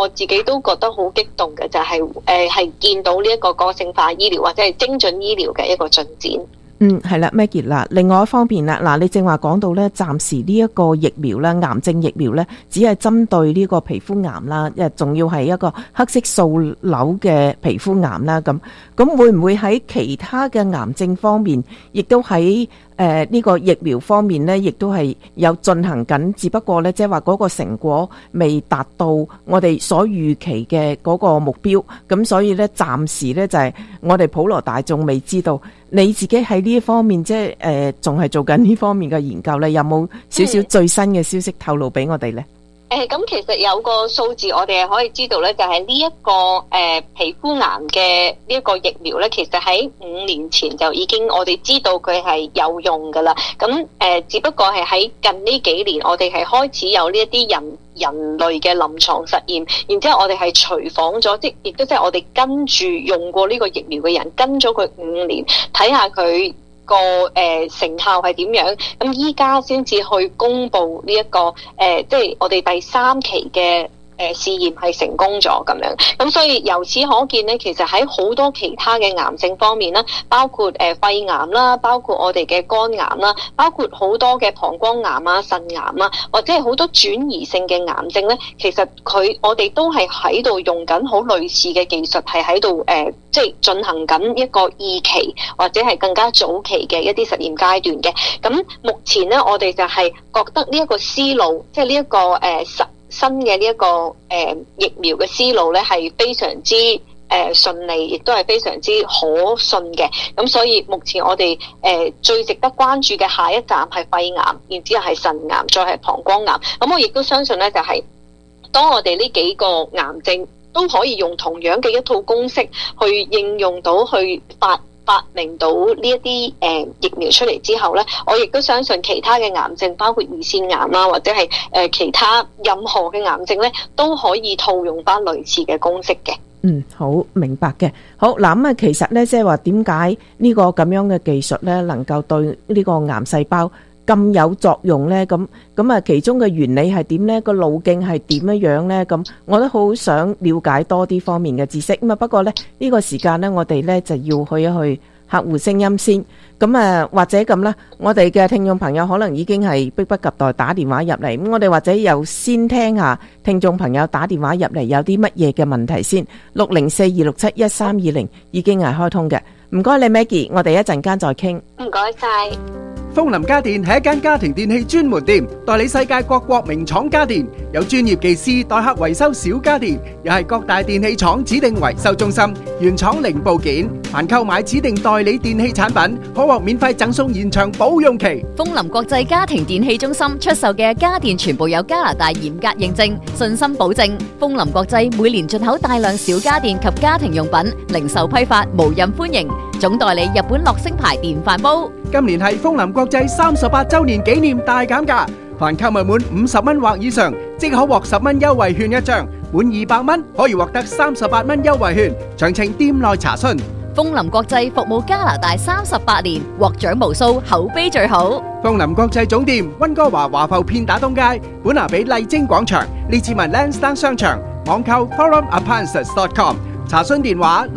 我自己都覺得好激動嘅，就係見到呢一個個性化醫療或者係精準醫療嘅一個進展。 係啦 Maggie 啦，另外一方面啦，嗱，你正話講到咧，暫時呢一個疫苗啦，癌症疫苗咧，只係針對呢個皮膚癌啦，仲要係一個黑色素瘤嘅皮膚癌啦，咁會唔會喺其他嘅癌症方面，亦都喺呢個疫苗方面咧，亦都係有進行緊，只不過咧，即係話嗰個成果未達到我哋所預期嘅嗰個目標，咁所以咧，暫時咧就係我哋普羅大眾未知道。你自己喺呢一方面，即係仲係做緊呢方面嘅研究咧，有冇少少最新嘅消息透露俾我哋咧？ 咁其實有個數字我哋係可以知道咧，就係呢一個皮膚癌嘅呢一個疫苗咧，其實喺5年前就已經我哋知道佢係有用噶啦。咁只不過係喺近呢幾年，我哋係開始有呢一啲人類嘅臨床實驗，然之後我哋係隨訪咗，亦都即係我哋跟住用過呢個疫苗嘅人，跟咗佢5年，睇下佢個成效係點樣，咁依家先至去公布呢一個即係我哋第3期嘅試驗係成功咗咁樣，咁所以由此可見咧，其實喺好多其他嘅癌症方面啦，包括肺癌啦，包括我哋嘅肝癌啦，包括好多嘅膀胱癌啊、腎癌啊，或者係好多轉移性嘅癌症咧，其實我哋都係喺度用緊好類似嘅技術，係喺度即係進行緊一個2期或者係更加早期嘅一啲實驗階段嘅。咁目前咧，我哋就係覺得呢一個思路，即係呢一個新嘅呢一個疫苗嘅思路咧，係非常之順利，亦都係非常之可信嘅。咁所以目前我哋最值得關注嘅下一站係肺癌，然之後係腎癌，再係膀胱癌。咁我亦都相信咧，就係當我哋呢幾個癌症都可以用同樣嘅一套公式去應用到去發明到呢一啲疫苗出嚟之後咧，我亦都相信其他嘅癌症，包括胰腺癌啦，或者係其他任何嘅癌症咧，都可以套用翻類似嘅公式嘅。 好明白嘅。好嗱，咁其實咧，即係話點解呢個咁樣嘅技術咧，能夠對呢個癌細胞咁有作用咧？咁其中嘅原理係點咧？個路徑係點樣咧？咁我都好想了解多啲方面嘅知識。咁不過咧，呢個時間咧，我哋咧就要去一去客戶聲音先。咁或者咁啦，我哋嘅聽眾朋友可能已經係迫不及待打電話入嚟。咁我哋或者又先聽下聽眾朋友打電話入嚟有啲乜嘢嘅問題先。604-267-1320已經係開通嘅。唔該你 Maggie， 我哋一陣間再傾。 唔該晒。 風林家電係一間家庭電器專門店，代理世界各國名廠家電，有專業技師代客維修小家電，又係各大電器廠指定維修中心，原廠零部件。凡購買指定代理電器產品，可獲免費贈送延長保用期。 風林國際家庭電器中心出售嘅家電全部有加拿大嚴格認證，信心保證。風林國際每年進口大量小家電及家庭用品，零售批發無任歡迎。總代理日本樂星牌電飯煲。 今年係風林國際38周年紀念大減價，凡購物滿50蚊或以上，即可獲10蚊優惠券一張；滿200蚊可以獲得38蚊優惠券。詳情店內查詢。 風林國際服務加拿大38年，獲獎無數，口碑最好。 風林國際總店溫哥華華埠片打東街，本拿比麗晶廣場，列治文 Lansdowne 商場，網購 forumappliances.com， 查詢電話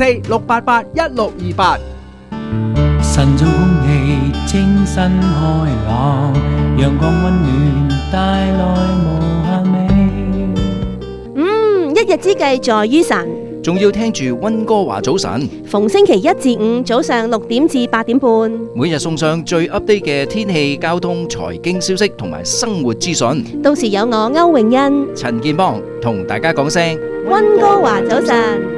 604-688-1628。 晨早空氣清新開朗，陽光溫暖帶來無限美。 一日之計在於晨， 仲要聽住溫哥華早晨， 逢星期1至5早上6點至8點半， 每日送上最 update 嘅天氣、交通、財經消息同埋生活資訊。 到時有我歐詠欣、 陳健邦同大家講聲溫哥華早晨。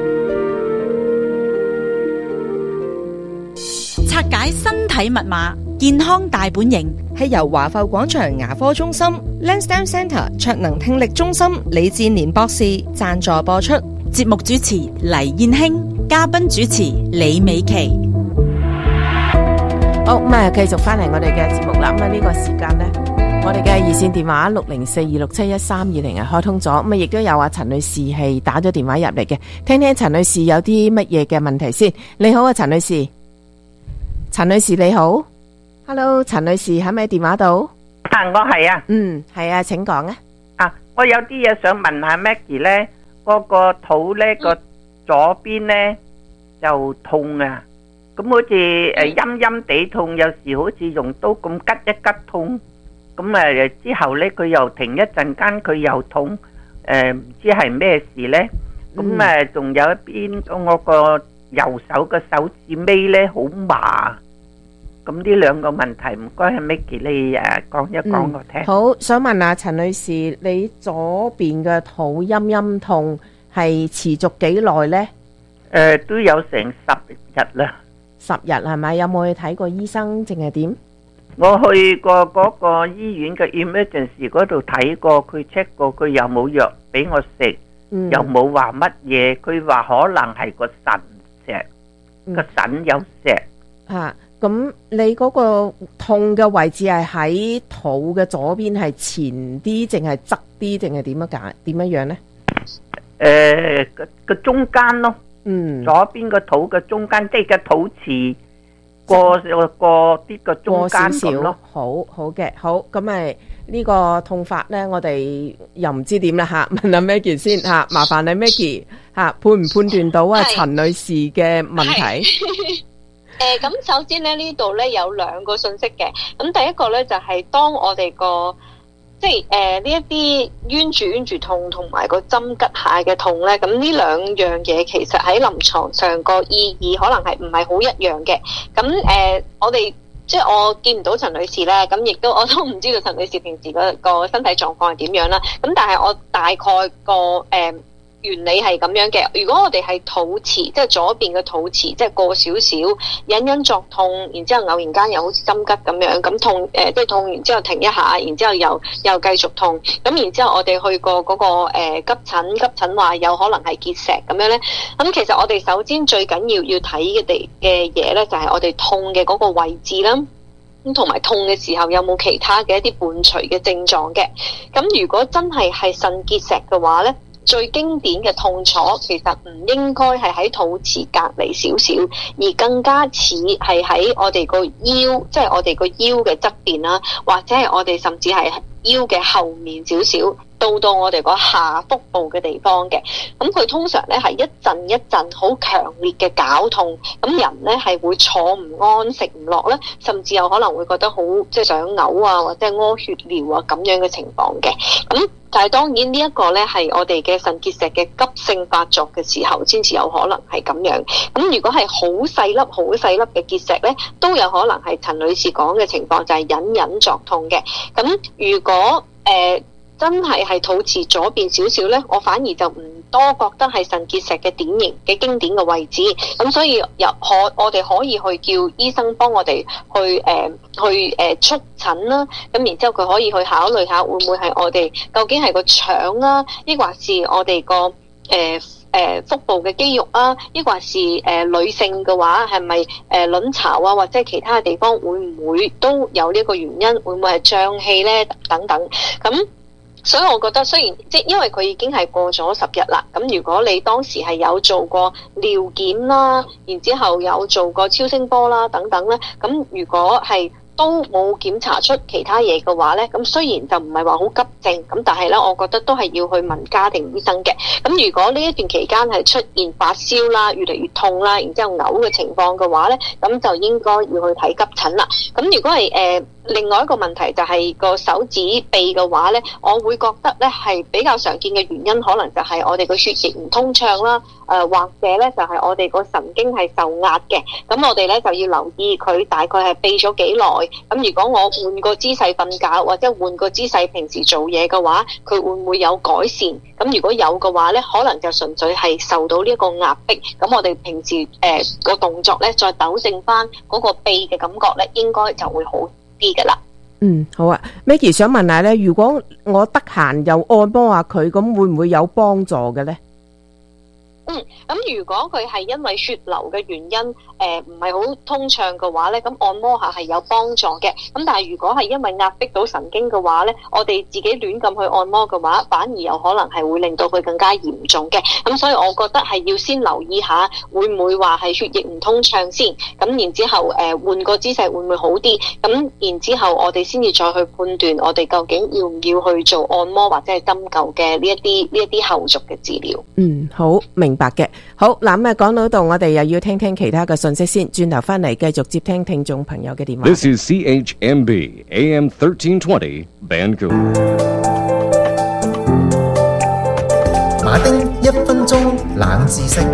拆解身體密碼，健康大本營係由華埠廣場牙科中心 Lansdowne Centre 卓能聽力中心李志年博士贊助播出。 節目主持黎燕卿，嘉賓主持李美琪。 好，咁繼續翻嚟我哋嘅節目啦。咁呢個時間呢，我哋嘅熱線電話604-267-1320係開通咗。咁亦都有阿陳女士係打咗電話入嚟嘅，聽聽陳女士有啲乜嘢嘅問題先。你好啊，陳女士。陳女士你好 ，Hello， 陳女士喺咪電話度？ 我係啊， 係啊，請講啊。 我有啲嘢想問下 Maggie 咧， 嗰個肚咧個左邊咧就痛啊，咁好似陰陰地痛，有時好似用刀咁吉一吉痛，咁之後咧佢又停一陣間，佢又痛，唔知係咩事咧？咁仲有一邊我個右手嘅手指尾咧好麻。咁呢兩個問題，唔該，係 Micky 你講一講我聽。 好，想問下陳女士，你左邊嘅肚陰陰痛係持續幾耐呢？ 都有成10日啦。 10日係咪？有冇去睇過醫生，定係點？ 我去過嗰個醫院嘅 emergency 嗰度睇過，佢 check 過，佢又冇藥俾我食，又冇話乜嘢，佢話可能係個腎石，個腎有石。嚇！ 咁你嗰個痛嘅位置係喺肚嘅左邊，係前啲，定係側啲，定係點樣呢？ 個中間咯，左邊個肚嘅中間，即係個肚臍過啲個中間咁咯。 好嘅，好，咁咪呢個痛法呢，我哋又唔知點啦吓，問下 Maggie 先吓，麻煩你 Maggie 吓，判唔判斷到陳女士嘅問題？ 咁首先咧呢度咧有兩個信息嘅，咁第一個咧就係當我哋個即係呢一啲冤住痛同埋個針拮下嘅痛咧，咁呢兩樣嘢其實喺臨床上個意義可能係唔係好一樣嘅。咁我哋即係我見唔到陳女士啦，咁亦都我都唔知道陳女士平時個身體狀況係點樣啦。咁但係我大概個原理係咁樣嘅，如果我哋係肚臍，即係左邊嘅肚臍，即係過少少，隱作痛，然之後偶然間又好似針拮咁樣，咁痛即係痛完之後停一下，然之後又繼續痛，咁然之後我哋去過嗰個急診話有可能係結石咁樣咧，咁其實我哋首先最緊要睇嘅嘢咧，就係我哋痛嘅嗰個位置啦。咁同埋痛嘅時候有冇其他嘅一啲伴隨嘅症狀嘅？咁如果真係腎結石嘅話咧，最經典嘅痛楚其實唔應該係喺肚臍隔離少少，而更加似係喺我哋個腰，即係我哋個腰嘅側邊啦，或者係我哋甚至係腰嘅後面少少，到我哋個下腹部嘅地方嘅。咁佢通常咧係一陣一陣好強烈嘅絞痛，咁人咧係會坐唔安、食唔落咧，甚至有可能會覺得好即係想嘔啊，或者係屙血尿啊咁樣嘅情況嘅。咁但係當然呢一個咧係我哋嘅腎結石嘅急性發作嘅時候先至有可能係咁樣。咁如果係好細粒嘅結石咧，都有可能係陳女士講嘅情況，就係隱作痛嘅。咁如果真係肚臍左邊少少咧，我反而就唔多覺得係腎結石嘅典型嘅經典嘅位置。咁所以我哋可以去叫醫生幫我哋去促診啦。咁然之後佢可以去考慮下會唔會係我哋究竟係個腸啊，抑或是我哋個腹部嘅肌肉啊，抑或是女性嘅話係咪卵巢啊，或者其他嘅地方會唔會都有呢個原因？會唔會係脹氣咧？等等咁。所以我覺得雖然因為佢已經係過咗10日啦，咁如果你當時係有做過尿檢啦，然之後有做過超聲波啦等等咧，咁如果係都冇檢查出其他嘢嘅話咧，咁雖然就唔係話好急症，咁但係咧，我覺得都係要去問家庭醫生嘅。咁如果呢一段期間係出現發燒啦、越嚟越痛啦，然之後嘔嘅情況嘅話咧，咁就應該要去睇急診啦。咁如果係另外一個問題就係個手指臂嘅話咧，我會覺得咧係比較常見嘅原因，可能就係我哋個血液唔通暢啦，或者咧就係我哋個神經係受壓嘅。咁我哋咧就要留意佢大概係痹咗幾耐。咁如果我換個姿勢瞓覺，或者換個姿勢平時做嘢嘅話，佢會唔會有改善？咁如果有嘅話咧，可能就純粹係受到呢一個壓迫。咁我哋平時個動作咧，再糾正翻嗰個痹嘅感覺咧，應該就會好啲噶啦。 好啊 ，Maggie 想問下咧，如果我得閒又按摩下佢，咁會唔會有幫助嘅咧？ 咁如果佢係因為血流嘅原因，唔係好通暢嘅話咧，咁按摩下係有幫助嘅。咁但係如果係因為壓迫到神經嘅話咧，我哋自己亂咁去按摩嘅話，反而有可能係會令到佢更加嚴重嘅。咁所以我覺得係要先留意下，會唔會話係血液唔通暢先。咁然之後換個姿勢會唔會好啲？咁然之後我哋先至再去判斷我哋究竟要唔要去做按摩或者係針灸嘅呢一啲後續嘅治療。 好明白嘅。好嗱，咁講到度，我哋又要聽聽其他嘅信息先，轉頭翻嚟繼續接聽聽眾朋友嘅電話。 This is CHMB AM 1320 Vancouver。 馬丁1分鐘冷知識，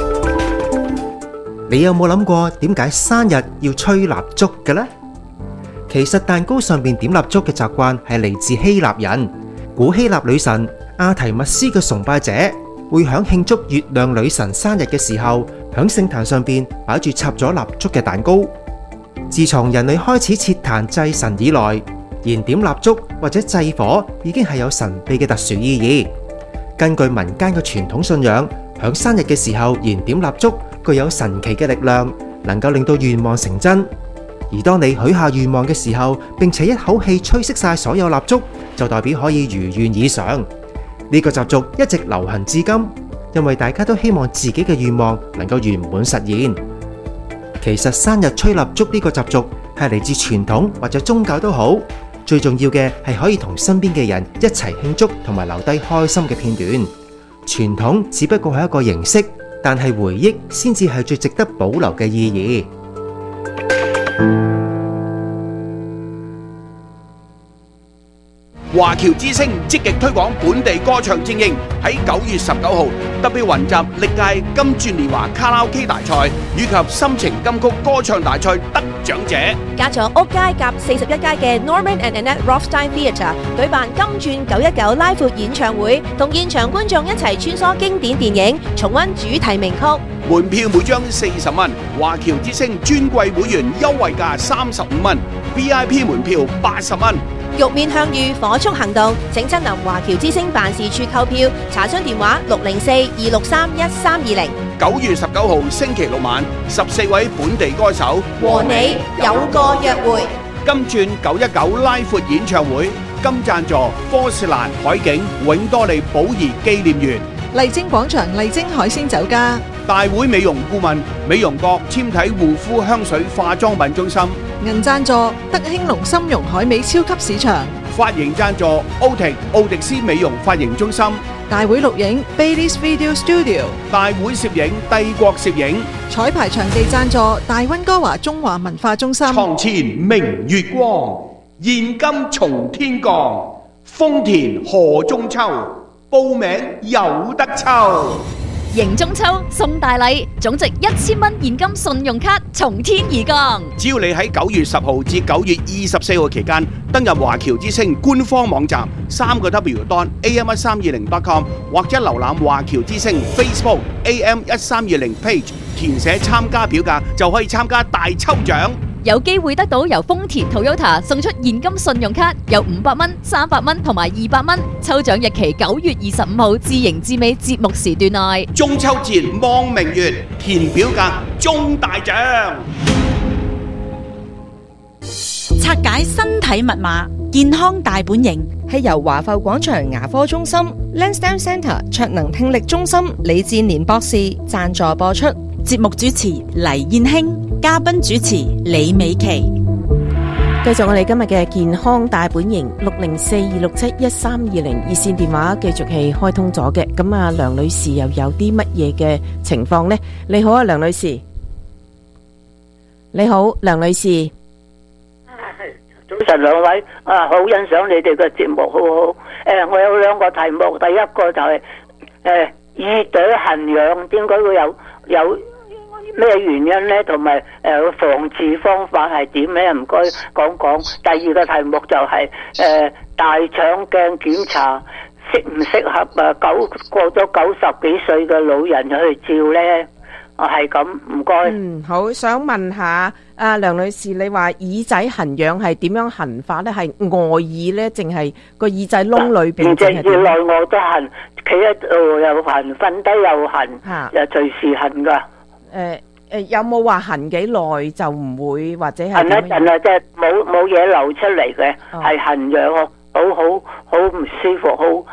你有冇諗過點解生日要吹蠟燭嘅呢？其實蛋糕上邊點蠟燭嘅習慣係嚟自希臘人，古希臘女神阿提密斯嘅崇拜者會響慶祝月亮女神生日嘅時候，響聖壇上邊擺住插咗蠟燭嘅蛋糕。自從人類開始設壇祭神以來，燃點蠟燭或者祭火已經係有神秘嘅特殊意義。根據民間嘅傳統信仰，響生日嘅時候燃點蠟燭具有神奇嘅力量，能夠令到願望成真。而當你許下願望嘅時候，並且一口氣吹熄晒所有蠟燭，就代表可以如願以償。呢個習俗一直流行至今，因為大家都希望自己嘅願望能夠圓滿實現。其實生日吹蠟燭呢個習俗係嚟自傳統或者宗教都好，最重要嘅係可以同身邊嘅人一齊慶祝同埋留低開心嘅片段。傳統只不過係一個形式，但係回憶先至係最值得保留嘅意義。 華僑之聲積極推廣本地歌唱精英，喺9月19號特別雲集歷屆金鑽年華卡拉 OK 大賽以及心情金曲歌唱大賽得獎者， 加咗屋街夾41街嘅 Norman and Annette Rothstein Theatre 舉辦金鑽919拉闊演唱會，同現場觀眾一齊穿梭經典電影，重溫主題名曲。 門票每張40蚊，華僑之聲尊貴會員優惠價35蚊 ，VIP 門票80蚊。 玉面向隅，火速行動！請親臨華僑之聲辦事處購票，查詢電話604-263-1320。 9月19號星期六晚，14位本地歌手和你有個約會。 金鑽919拉闊演唱會，金贊助科士蘭海景永多利寶儀紀念園。 麗晶廣場麗晶海鮮酒家， 大會美容顧問美容閣纖體護膚香水化妝品中心， 銀贊助德興隆參茸海味超級市場， 髮型贊助奧迪斯美容髮型中心， 大會錄影 Baileys Video Studio， 大會攝影帝國攝影， 彩排場地贊助大溫哥華中華文化中心， 床前明月光，現金從天降，豐田賀中秋。報名有得抽， 迎中秋送大禮，總值1000蚊現金信用卡從天而降。 只要你喺9月10號至9月24號期間登入華僑之聲官方網站3w.am1320.com 或者瀏覽華僑之聲 Facebook AM1320 page， 填寫參加表格就可以參加大抽獎。 有機會得到由豐田 Toyota 送出現金信用卡，有500蚊、300蚊同埋200蚊。抽獎日期9月25號至迎至尾節目時段內。 中秋節望明月，填表格中大獎。 拆解身體密碼，健康大本營係由華埠廣場牙科中心 Lansdowne Centre 卓能聽力中心李志年博士贊助播出。 節目主持黎燕卿，嘉賓主持李美琪。 繼續我哋今日嘅健康大本營604-267-1320熱線電話繼續係開通咗嘅。咁啊，梁女士又有啲乜嘢嘅情況呢？你好啊，梁女士。你好，梁女士。 早晨兩位，好欣賞你哋嘅節目，好好。我有兩個題目，第一個就係耳朵痕癢，點解會有咩原因呢？同埋防治方法係點呢？唔該講講。第二個題目就係大腸鏡檢查適唔適合過咗90幾歲嘅老人去照呢？ 係咁，唔該。 好，想問下梁女士，你話耳仔痕癢係點樣痕法咧？係外耳咧，淨係個耳仔窿裏邊？ 連隻耳內外都痕，企喺度又痕，瞓低又痕，又隨時痕噶。 有冇話痕幾耐就唔會或者係痕一陣啊，即係冇嘢流出嚟嘅，係痕癢，好唔舒服，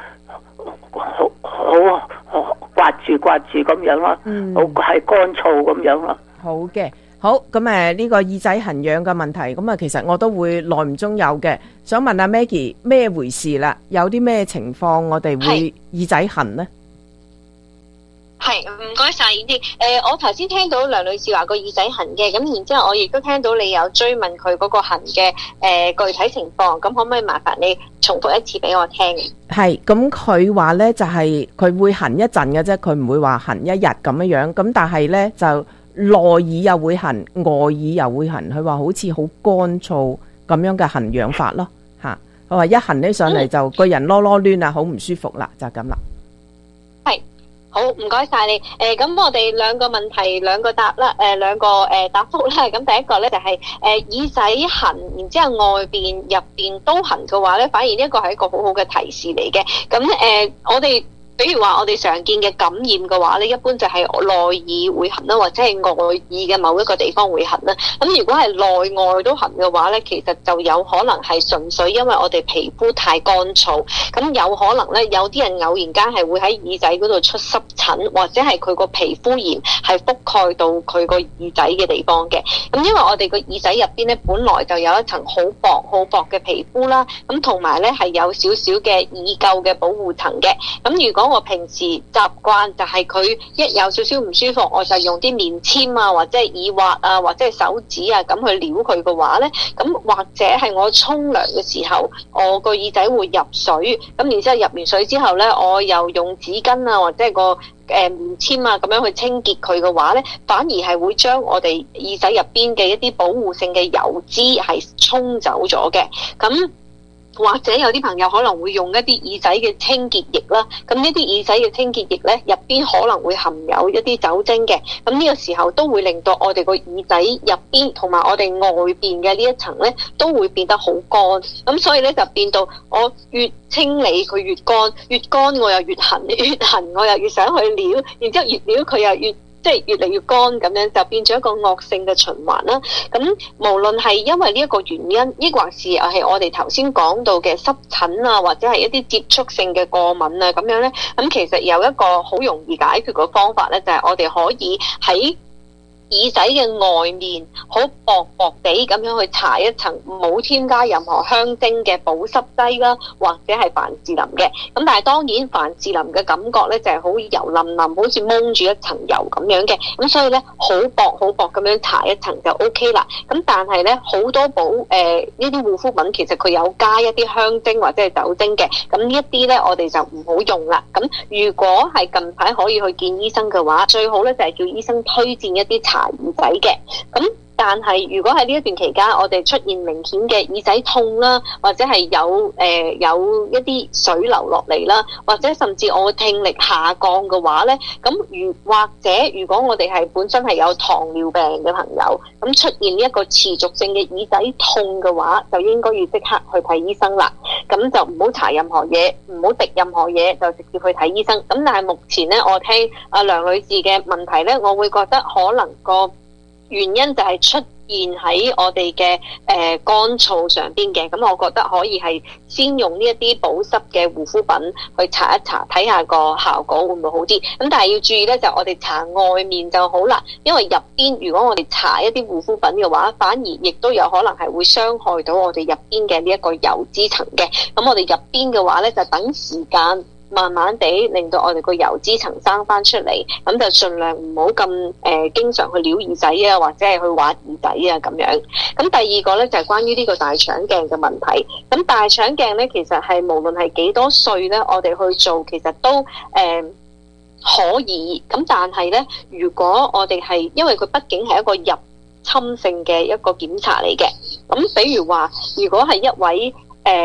好刮住咁樣咯，好係乾燥咁樣咯。 好嘅，好咁呢個耳仔痕癢嘅問題，咁其實我都會耐唔中有嘅，想問阿 Maggie 咩回事啦？有啲咩情況我哋會耳仔痕呢？ 係，唔該晒燕姐。我頭先聽到梁女士話個耳仔痕嘅，咁然之後我亦都聽到你有追問佢嗰個痕嘅具體情況，咁可唔可以麻煩你重複一次俾我聽？ 係，咁佢話呢就係佢會痕一陣嘅啫，佢唔會話痕一日咁樣，咁但係呢就內耳又會痕，外耳又會痕，佢話好似好乾燥咁樣嘅痕癢法咯，嚇，佢話一痕起上嚟就個人囉囉攣啊，好唔舒服啦，就咁啦。 好，唔該晒你。咁我哋兩個問題兩個答啦，兩個答覆啦。咁第一個咧就係耳仔痕，然之後外邊入邊都痕嘅話咧，反而呢一個係一個好好嘅提示嚟嘅。咁我哋比如話我哋常見嘅感染嘅話咧，一般就係內耳會痕啦，或者係外耳嘅某一個地方會痕啦。咁如果係內外都痕嘅話咧，其實就有可能係純粹因為我哋皮膚太乾燥，咁有可能咧有啲人偶然間係會喺耳仔嗰度出濕疹，或者係佢個皮膚炎係覆蓋到佢個耳仔嘅地方嘅。咁因為我哋個耳仔入邊咧本來就有一層好薄嘅皮膚啦，咁同埋咧係有少少嘅耳垢嘅保護層嘅。咁如果我平時習慣就係佢一有少少唔舒服，我就用啲棉籤啊，或者係耳滑啊，或者係手指啊咁去撩佢嘅話呢，咁或者係我沖涼嘅時候，我個耳仔會入水，咁然之後入完水之後呢，我又用紙巾啊，或者係個棉籤啊咁樣去清潔佢嘅話呢，反而係會將我哋耳仔入邊嘅一啲保護性嘅油脂係沖走咗嘅，咁。或者有啲朋友可能會用一啲耳仔嘅清潔液啦，咁呢啲耳仔嘅清潔液咧入邊可能會含有一啲酒精嘅，咁呢個時候都會令到我哋個耳仔入邊同埋我哋外邊嘅呢一層咧都會變得好乾，咁所以咧就變到我越清理佢越乾，越乾我又越痕，越痕我又越想去撩，然之後越撩佢又越越嚟越乾咁樣，就變咗一個惡性嘅循環啦。咁無論係因為呢一個原因，抑或是係我哋頭先講到嘅濕疹啊，或者係一啲接觸性嘅過敏啊咁樣咧，咁其實有一個好容易解決嘅方法咧，就係我哋可以喺耳仔嘅外面好薄地咁樣去搽一層冇添加任何香精嘅保濕劑啦，或者係凡士林嘅。咁但係當然凡士林嘅感覺咧就係好油淋淋，好似蒙住一層油咁樣嘅。咁所以咧好薄咁樣搽一層就 OK 啦。咁但係咧好多呢啲護膚品其實佢有加一啲香精或者係酒精嘅。咁呢一啲咧我哋就唔好用啦。咁如果係近排可以去見醫生嘅話，最好咧就係叫醫生推薦一啲搽耳仔嘅。咁但係如果喺呢一段期間我哋出現明顯嘅耳仔痛啦，或者係有一啲水流落嚟啦，或者甚至我聽力下降嘅話咧，咁如果我哋係本身係有糖尿病嘅朋友，咁出現呢一個持續性嘅耳仔痛嘅話，就應該要即刻去睇醫生啦。咁就唔好搽任何嘢，唔好滴任何嘢，就直接去睇醫生。咁但係目前咧，我聽阿梁女士嘅問題咧，我會覺得可能個原因就係出現喺我哋嘅乾燥上邊嘅。咁我覺得可以係先用呢一啲保濕嘅護膚品去搽一搽，睇下個效果會唔會好啲。咁但係要注意咧，就我哋搽外面就好啦，因為入邊如果我哋搽一啲護膚品嘅話，反而亦都有可能係會傷害到我哋入邊嘅呢一個油脂層嘅。咁我哋入邊嘅話咧，就等時間慢慢地令到我哋個油脂層生翻出嚟，咁就盡量唔好咁經常去撩耳仔啊，或者係去挖耳仔啊咁樣。咁第二個咧就係關於呢個大腸鏡嘅問題。咁大腸鏡咧其實係無論係幾多歲咧，我哋去做其實都可以。咁但係咧，如果我哋係因為佢畢竟係一個入侵性嘅一個檢查嚟嘅。咁比如話，如果係一位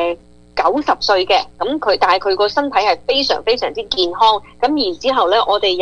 90歲嘅，咁但係佢個身體係非常非常之健康，咁然之後咧，我哋又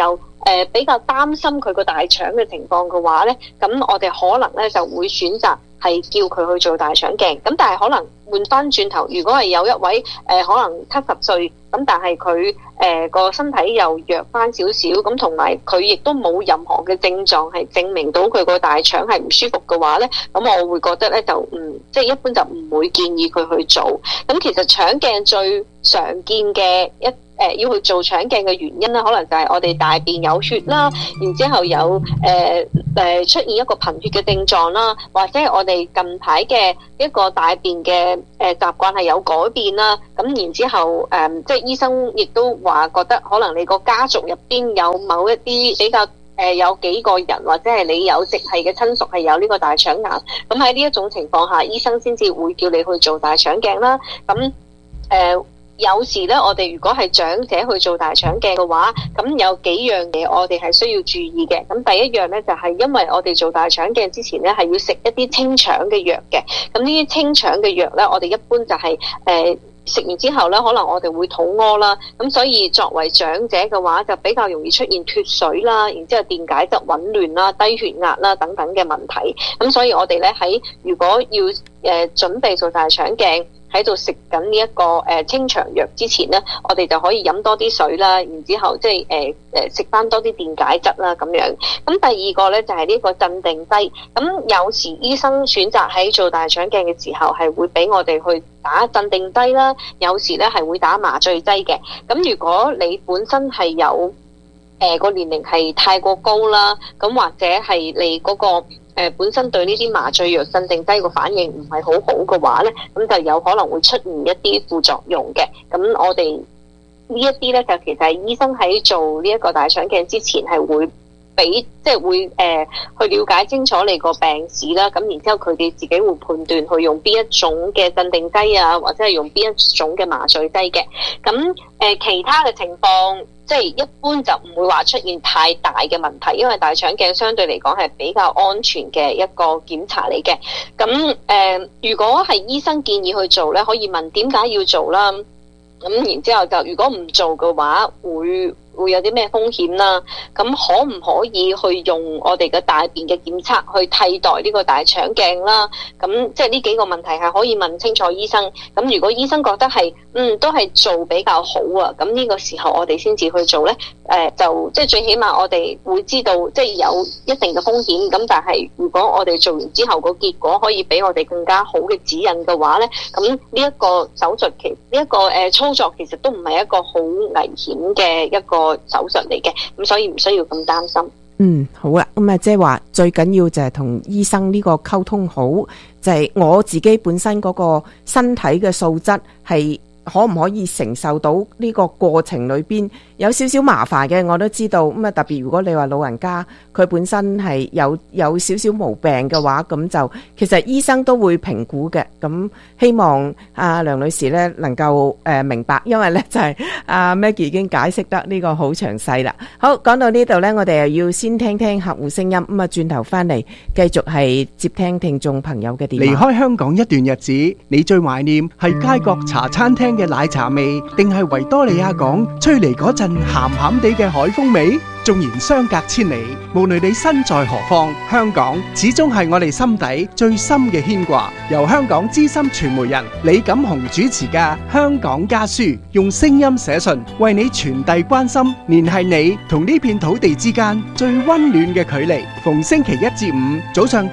比較擔心佢個大腸嘅情況嘅話咧，咁我哋可能咧就會選擇係叫佢去做大腸鏡。咁但係可能換翻轉頭，如果係有一位可能70歲咁，但係佢個身體又弱翻少少，咁同埋佢亦都冇任何嘅症狀係證明到佢個大腸係唔舒服嘅話咧，咁我會覺得咧就即係一般就唔會建議佢去做。咁其實腸鏡最常見嘅要去做腸鏡嘅原因咧，可能就係我哋大便有血啦，然之後有出現一個貧血嘅症狀啦，或者係我哋近排嘅一個大便嘅習慣係有改變啦。咁然之後即係醫生亦都話覺得可能你個家族入邊有某一啲比較有幾個人或者係你有直系嘅親屬係有呢個大腸癌，咁喺呢一種情況下，醫生先至會叫你去做大腸鏡啦。咁有時咧，我哋如果係長者去做大腸鏡嘅話，咁有幾樣嘢我哋係需要注意嘅。咁第一樣咧就係因為我哋做大腸鏡之前咧係要食一啲清腸嘅藥嘅。咁呢啲清腸嘅藥咧，我哋一般就係食完之後咧，可能我哋會肚屙啦。咁所以作為長者嘅話，就比較容易出現脫水啦，然之後電解質紊亂啦、低血壓啦等等嘅問題。咁所以我哋咧如果要準備做大腸鏡，喺度食緊呢一個清腸藥之前咧，我哋就可以飲多啲水啦，然之後即係食翻多啲電解質啦咁樣。咁第二個咧就係呢個鎮定劑。咁有時醫生選擇喺做大腸鏡嘅時候係會俾我哋去打鎮定劑啦，有時咧係會打麻醉劑嘅。咁如果你本身係有個年齡係太過高啦，咁或者係你嗰個本身對呢啲麻醉藥鎮定劑個反應唔係好好嘅話咧，咁就有可能會出現一啲副作用嘅。咁我哋呢一啲咧就其實係醫生喺做呢一個大腸鏡之前係會即係會去了解清楚你個病史啦，咁然之後佢哋自己會判斷去用邊一種嘅鎮定劑啊，或者係用邊一種嘅麻醉劑嘅。咁其他嘅情況即係一般就唔會話出現太大嘅問題，因為大腸鏡相對嚟講係比較安全嘅一個檢查嚟嘅。咁如果係醫生建議去做咧，可以問點解要做啦。咁然之後就如果唔做嘅話，會有啲咩風險啦？咁可唔可以去用我哋嘅大便嘅檢測去替代呢個大腸鏡啦？咁即係呢幾個問題係可以問清楚醫生。咁如果醫生覺得係都係做比較好啊，咁呢個時候我哋先至去做咧。就即係最起碼我哋會知道即係有一定嘅風險。咁但係如果我哋做完之後個結果可以俾我哋更加好嘅指引嘅話咧，咁呢一個手術呢一個操作其實都唔係一個好危險嘅一個手術嚟嘅，咁所以唔需要咁擔心。 好啦，咁啊，即係話最緊要就係同醫生呢個溝通好，就係我自己本身嗰個身體嘅素質係可唔可以承受到呢個過程裏邊有少少麻煩嘅，我都知道。咁啊，特別如果你話老人家佢本身係有少少毛病嘅話，咁就其實醫生都會評估嘅。咁希望梁女士咧能夠明白，因為咧就係Maggie 已經解釋得呢個好詳細啦。好，講到呢度咧，我哋又要先聽聽客戶聲音，咁啊轉頭翻嚟繼續係接聽聽眾朋友嘅電話。 離開香港一段日子，你最懷念係街角茶餐廳嘅奶茶味，定係維多利亞港吹嚟嗰陣鹹鹹地嘅海風味？縱然相隔千里，無論你身在何方，香港始終係我哋心底最深嘅牽掛。由香港資深傳媒人李錦雄主持嘅《香港家書》，用聲音寫信為你傳遞關心，聯繫你同呢片土地之間最溫暖嘅距離。逢星期一至五早上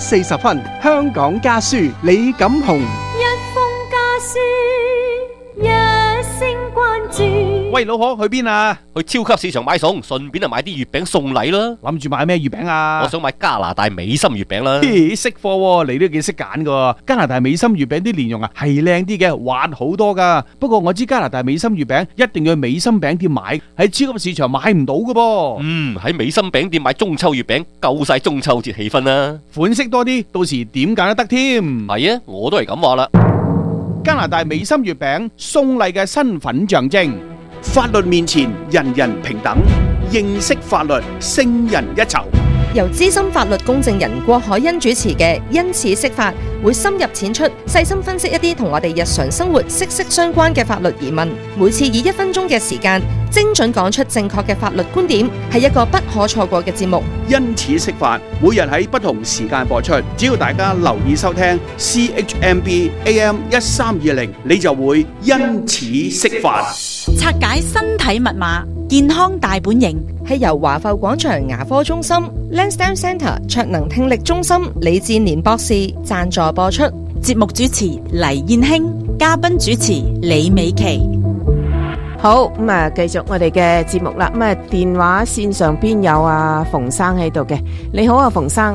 9:40，《香港家書》李錦雄。 一封家書，一聲關注。 喂，老婆去邊啊？去超級市場買餸，順便就買啲月餅送禮啦。 諗住買咩月餅啊？ 我想買加拿大美心月餅啦。 識貨喎，你都幾識揀噶。加拿大美心月餅啲蓮蓉啊，係靚啲嘅，滑好多噶。不過我知加拿大美心月餅一定要去美心餅店買，喺超級市場買唔到噶噃。 喺美心餅店買中秋月餅，夠晒中秋節氣氛啦。 款式多啲，到時點揀都得添。 係啊，我都係咁話啦。 加拿大美心月餅，送禮嘅身份象徵。 法律面前人人平等，認識法律勝人一籌。 由資深法律公證人郭海欣主持嘅《因此釋法》，會深入淺出，細心分析一啲同我哋日常生活息息相關嘅法律疑問。每次以1分鐘嘅時間， 精準講出正確嘅法律觀點，係一個不可錯過嘅節目。 因此釋法，每日喺不同時間播出，只要大家留意收聽 CHMB AM 1320，你就會因此釋法。 拆解身體密碼，健康大本營， 係由華埠廣場牙科中心 Lansdowne Centre 卓能聽力中心李志年博士贊助播出。 節目主持黎燕卿，嘉賓主持李美琪。 好，咁啊，繼續我哋嘅節目啦。咁啊，電話線上邊有阿馮生喺度嘅。你好啊，馮生。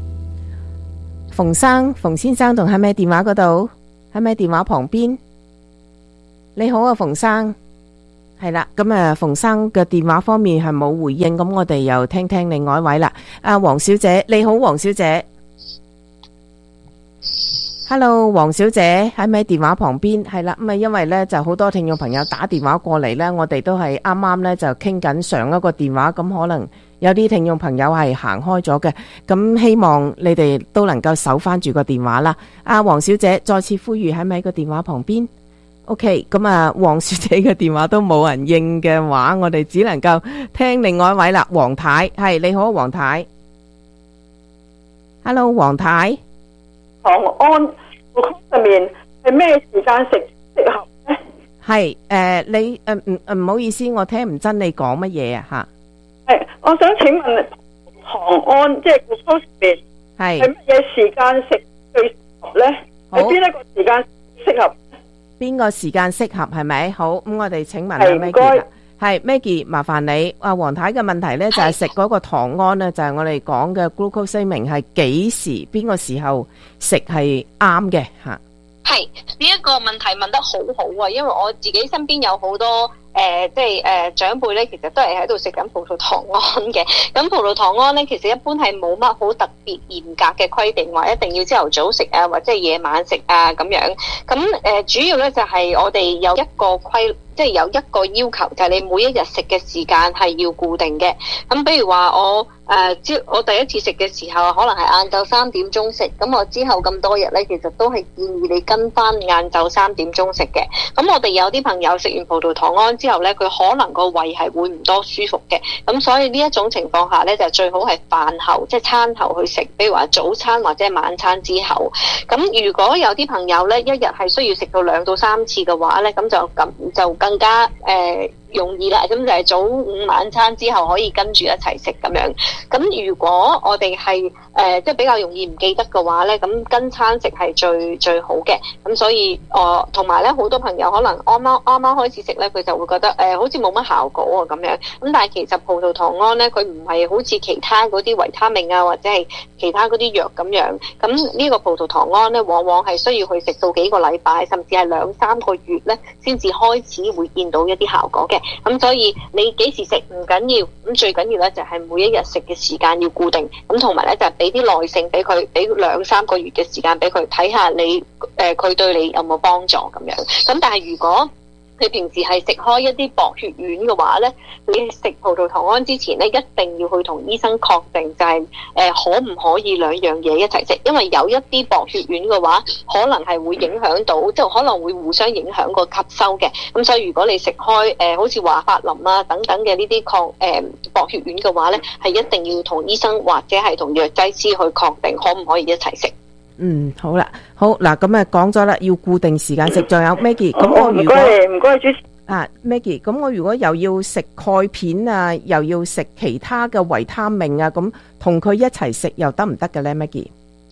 馮先生仲喺咩電話嗰度？喺咩電話旁邊？你好啊，馮生。係啦，咁啊，馮生嘅電話方面係冇回應，咁我哋又聽聽另外一位啦。阿黃小姐，你好，黃小姐。Hello， 黃小姐喺咪電話旁邊？係啦，咁啊，因為咧就好多聽眾朋友打電話過嚟咧，我哋都係啱啱咧就傾緊上一個電話，咁可能有啲聽眾朋友係行開咗嘅，咁希望你哋都能夠守翻住個電話啦。阿黃小姐再次呼籲喺咪個電話旁邊 ？OK， 咁啊，黃小姐嘅電話都冇人應嘅話，我哋只能夠聽另外一位啦。黃太，係你好，黃太。Hello， 黃太。 糖胺上面係咩時間食適合咧？ 係你唔好意思，我聽唔真你講乜嘢啊吓？ 係，我想請問糖胺即係 glucose 面係乜嘢時間食最適合咧？喺邊一個時間適合？ 邊個時間適合係咪？好，咁我哋請問阿 Maggie 啦。係 Maggie， 麻煩你。阿黃太嘅問題咧就係食嗰個糖胺咧，就係我哋講嘅 glucosamine 係幾時邊個時候食係啱嘅吓？ 係呢一個問題問得好好啊，因為我自己身邊有好多長輩咧，其實都係喺度食緊葡萄糖胺嘅。咁葡萄糖胺咧，其實一般係冇乜好特別嚴格嘅規定，話一定要朝頭早食啊，或者係夜晚食啊咁樣。咁主要咧就係我哋有一個即係有一個要求，就係你每一日食嘅時間係要固定嘅。咁比如話我第一次食嘅時候，可能係晏晝3點鐘食，咁我之後咁多日咧，其實都係建議你跟翻晏晝3點鐘食嘅。咁我哋有啲朋友食完葡萄糖胺之後咧，佢可能個胃係會唔多舒服嘅。咁所以呢一種情況下咧，就最好係飯後，即係餐後去食，比如話早餐或者晚餐之後。咁如果有啲朋友咧，一日係需要食到2到3次嘅話咧，咁就更加容易啦，咁就係早午晚餐之後可以跟住一齊食咁樣。咁如果我哋係即係比較容易唔記得嘅話咧，咁跟餐食係最好嘅。咁所以同埋咧，好多朋友可能啱啱開始食咧，佢就會覺得好似冇乜效果啊咁樣。咁但係其實葡萄糖胺咧，佢唔係好似其他嗰啲維他命啊，或者係其他嗰啲藥咁樣。咁呢個葡萄糖胺咧，往往係需要去食到幾個禮拜，甚至係2-3個月咧，先至開始會見到一啲效果嘅。咁所以你幾時食唔緊要，咁最緊要咧就係每一日食嘅時間要固定，咁同埋咧就係俾啲耐性俾佢，俾2-3個月嘅時間俾佢睇下你佢對你有冇幫助咁樣。咁但係如果你平時係食開一啲薄血丸嘅話咧，你食葡萄糖胺之前咧，一定要去同醫生確定，就係可唔可以兩樣嘢一齊食，因為有一啲薄血丸嘅話，可能係會影響到，即係可能會互相影響個吸收嘅。咁所以如果你食開好似華法林啊等等嘅呢啲薄血丸嘅話咧，係一定要同醫生或者係同藥劑師去確定可唔可以一齊食。 好啦，好嗱，咁啊講咗啦，要固定時間食。仲有 Maggie， 咁我如果唔該主持 Maggie， 咁我如果又要食鈣片啊，又要食其他嘅維他命啊，咁同佢一齊食又得唔得嘅咧 Maggie？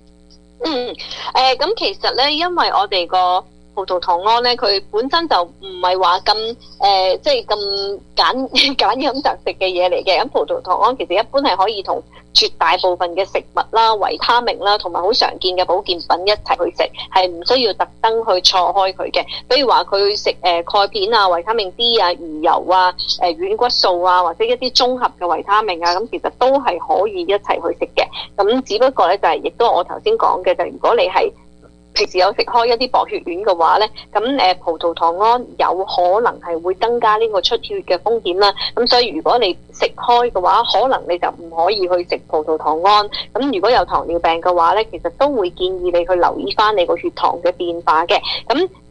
咁其實咧，因為我哋個葡萄糖胺咧，佢本身就唔係話咁即係咁揀飲擇食嘅嘢嚟嘅。咁葡萄糖胺其實一般係可以同絕大部分嘅食物啦、維他命啦，同埋好常見嘅保健品一齊去食，係唔需要特登去錯開佢嘅。比如話佢食鈣片啊、維他命 D 啊、魚油啊、軟骨素啊，或者一啲綜合嘅維他命啊，咁其實都係可以一齊去食嘅。咁只不過咧就係亦都我頭先講嘅，就如果你係平時有食開一啲薄血丸嘅話咧，咁葡萄糖胺有可能係會增加呢個出血嘅風險啦。咁所以如果你食開嘅話，可能你就唔可以去食葡萄糖胺。咁如果有糖尿病嘅話咧，其實都會建議你去留意翻你個血糖嘅變化嘅。咁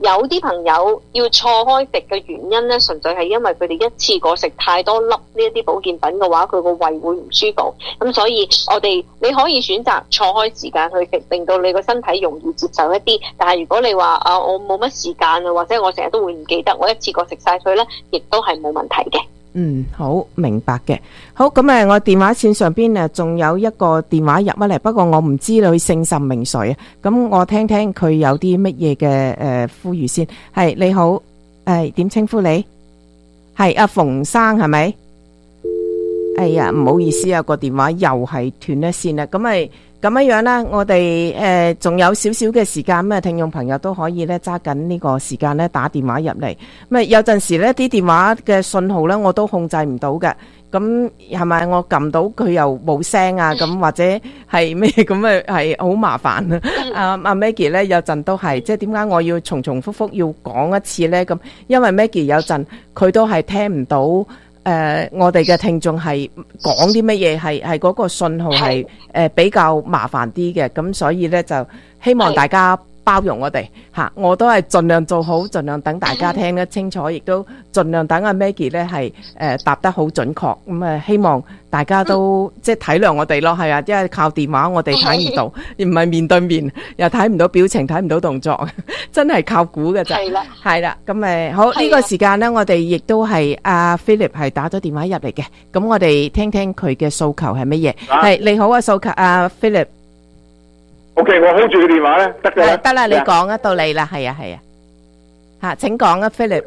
有啲朋友要錯開食嘅原因咧，純粹係因為佢哋一次過食太多粒呢一啲保健品嘅話，佢個胃會唔舒服。咁所以你可以選擇錯開時間去食，令到你個身體容易接受一啲。但係如果你話我冇乜時間啊，或者我成日都會唔記得，我一次過食晒佢咧，亦都係冇問題嘅。 好明白嘅。好，咁我電話線上邊仲有一個電話入乜嚟，不過我唔知佢姓甚名誰啊。咁我聽聽佢有啲乜嘢嘅呼籲先。係，你好，點稱呼你？係阿馮生係咪？哎呀，唔好意思啊，個電話又係斷咗線啦。咁樣啦，我哋仲有少少嘅時間，咁聽眾朋友都可以咧揸緊呢個時間咧打電話入嚟。咁有陣時咧啲電話嘅信號咧我都控制唔到嘅，咁係咪我撳到佢又冇聲啊？咁或者係咩咁係好麻煩啊！阿 Maggie 咧有陣都係，即係點解我要重重複複要講一次咧？咁因為 Maggie 有陣佢都係聽唔到。我哋嘅聽眾係講啲乜嘢，係嗰個信號係比較麻煩啲嘅，咁所以咧就希望大家包容我哋吓，我都係盡量做好，盡量等大家聽得清楚，亦都盡量等阿 Maggie 咧係答得好準確，咁希望大家都即係體諒我哋咯，係啊，因為靠電話我哋睇唔到，唔係面對面，又睇唔到表情，睇唔到動作，真係靠估嘅咋。係啦，咁好呢個時間咧，我哋亦都係阿 Philip 係打咗電話入嚟嘅，咁我哋聽聽佢嘅訴求係乜嘢。係你好啊，訴求阿 Philip。 OK， 我 hold 住個電話咧，得嘅啦。 得啦，你講得到你啦，係啊，吓，請講啊 ，Philip。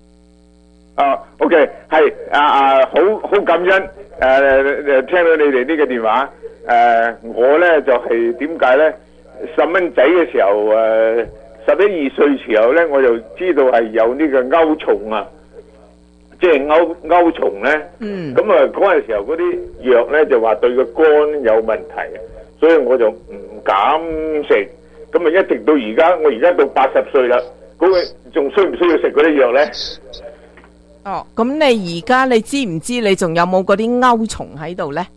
OK， 係好感恩聽到你哋呢個電話。我咧就係點解咧？細蚊仔嘅時候11、12歲時候咧，我就知道係有呢個鈎蟲啊，即係鈎蟲咧。咁啊嗰陣時候嗰啲藥咧就話對個肝有問題，所以我就唔敢食。咁啊一直到而家，我而家到80歲啦，嗰個仲需唔需要食嗰啲藥咧？ 咁你而家你知唔知你仲有冇嗰啲鈎蟲喺度咧？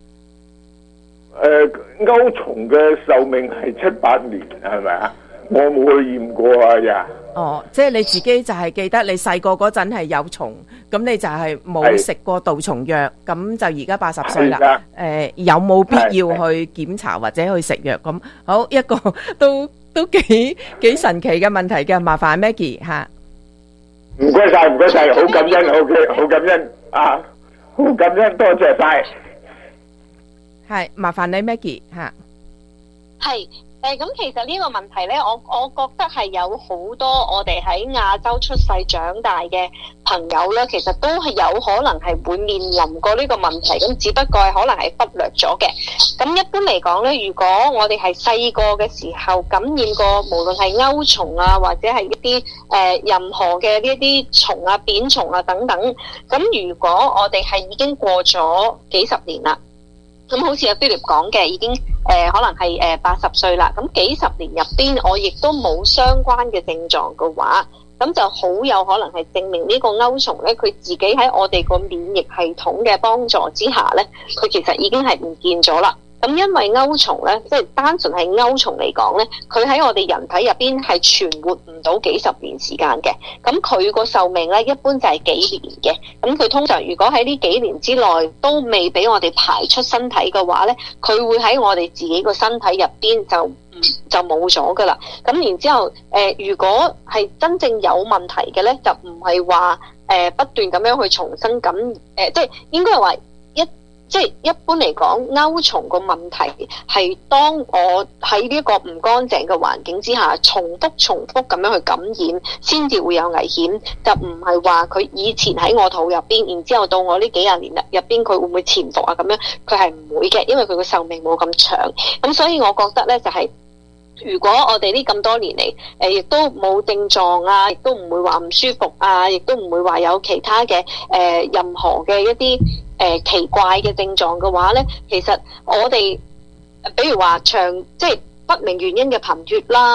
鈎蟲嘅壽命係7-8年，係咪啊？我冇去驗過啊呀！ 即係你自己就係記得你細個嗰陣係有蟲，咁你就係冇食過杜蟲藥，咁就而家80歲啦。有冇必要去檢查或者去食藥？咁好一個都幾神奇嘅問題嘅，麻煩 Maggie 吓。 唔該晒，唔該晒，好感恩，好感恩啊，好感恩，多謝晒。 係麻煩你 Maggie 吓。 係。咁其實呢個問題呢，我覺得係有好多我哋喺亞洲出世長大嘅朋友呢，其實都係有可能係會面臨過呢個問題，咁只不過係可能係忽略咗嘅。咁一般嚟講呢，如果我哋係細個嘅時候感染過，無論係鈎蟲啊，或者係一啲任何嘅呢一啲蟲啊、扁蟲啊等等，咁如果我哋係已經過咗幾十年啦。咁好似阿 Philip 講嘅，已經可能係80歲啦。咁幾十年入邊，我亦都冇相關嘅症狀嘅話，咁就好有可能係證明呢個鈎蟲咧，佢自己喺我哋個免疫系統嘅幫助之下咧，佢其實已經係唔見咗啦。咁因為鈎蟲咧，即係單純係鈎蟲嚟講咧，佢喺我哋人體入邊係存活唔到幾十年時間嘅。咁佢個壽命咧，一般就係幾年嘅。咁佢通常如果喺呢幾年之內都未俾我哋排出身體嘅話咧，佢會喺我哋自己個身體入邊就冇咗噶啦。咁然之後，如果係真正有問題嘅咧，就唔係話不斷咁樣去重新咁即係應該係話即係一般嚟講，鈎蟲個問題係當我喺呢個唔乾淨嘅環境之下，重複咁樣去感染，先至會有危險。就唔係話佢以前喺我肚入邊，然之後到我呢幾廿年入邊，佢會唔會潛伏啊？咁樣佢係唔會嘅，因為佢個壽命冇咁長。咁所以我覺得咧，就係如果我哋呢咁多年嚟，亦都冇症狀啊，亦都唔會話唔舒服啊，亦都唔會話有其他嘅任何嘅一啲奇怪嘅症狀嘅話咧，其實我哋比如話即係不明原因嘅貧血啦，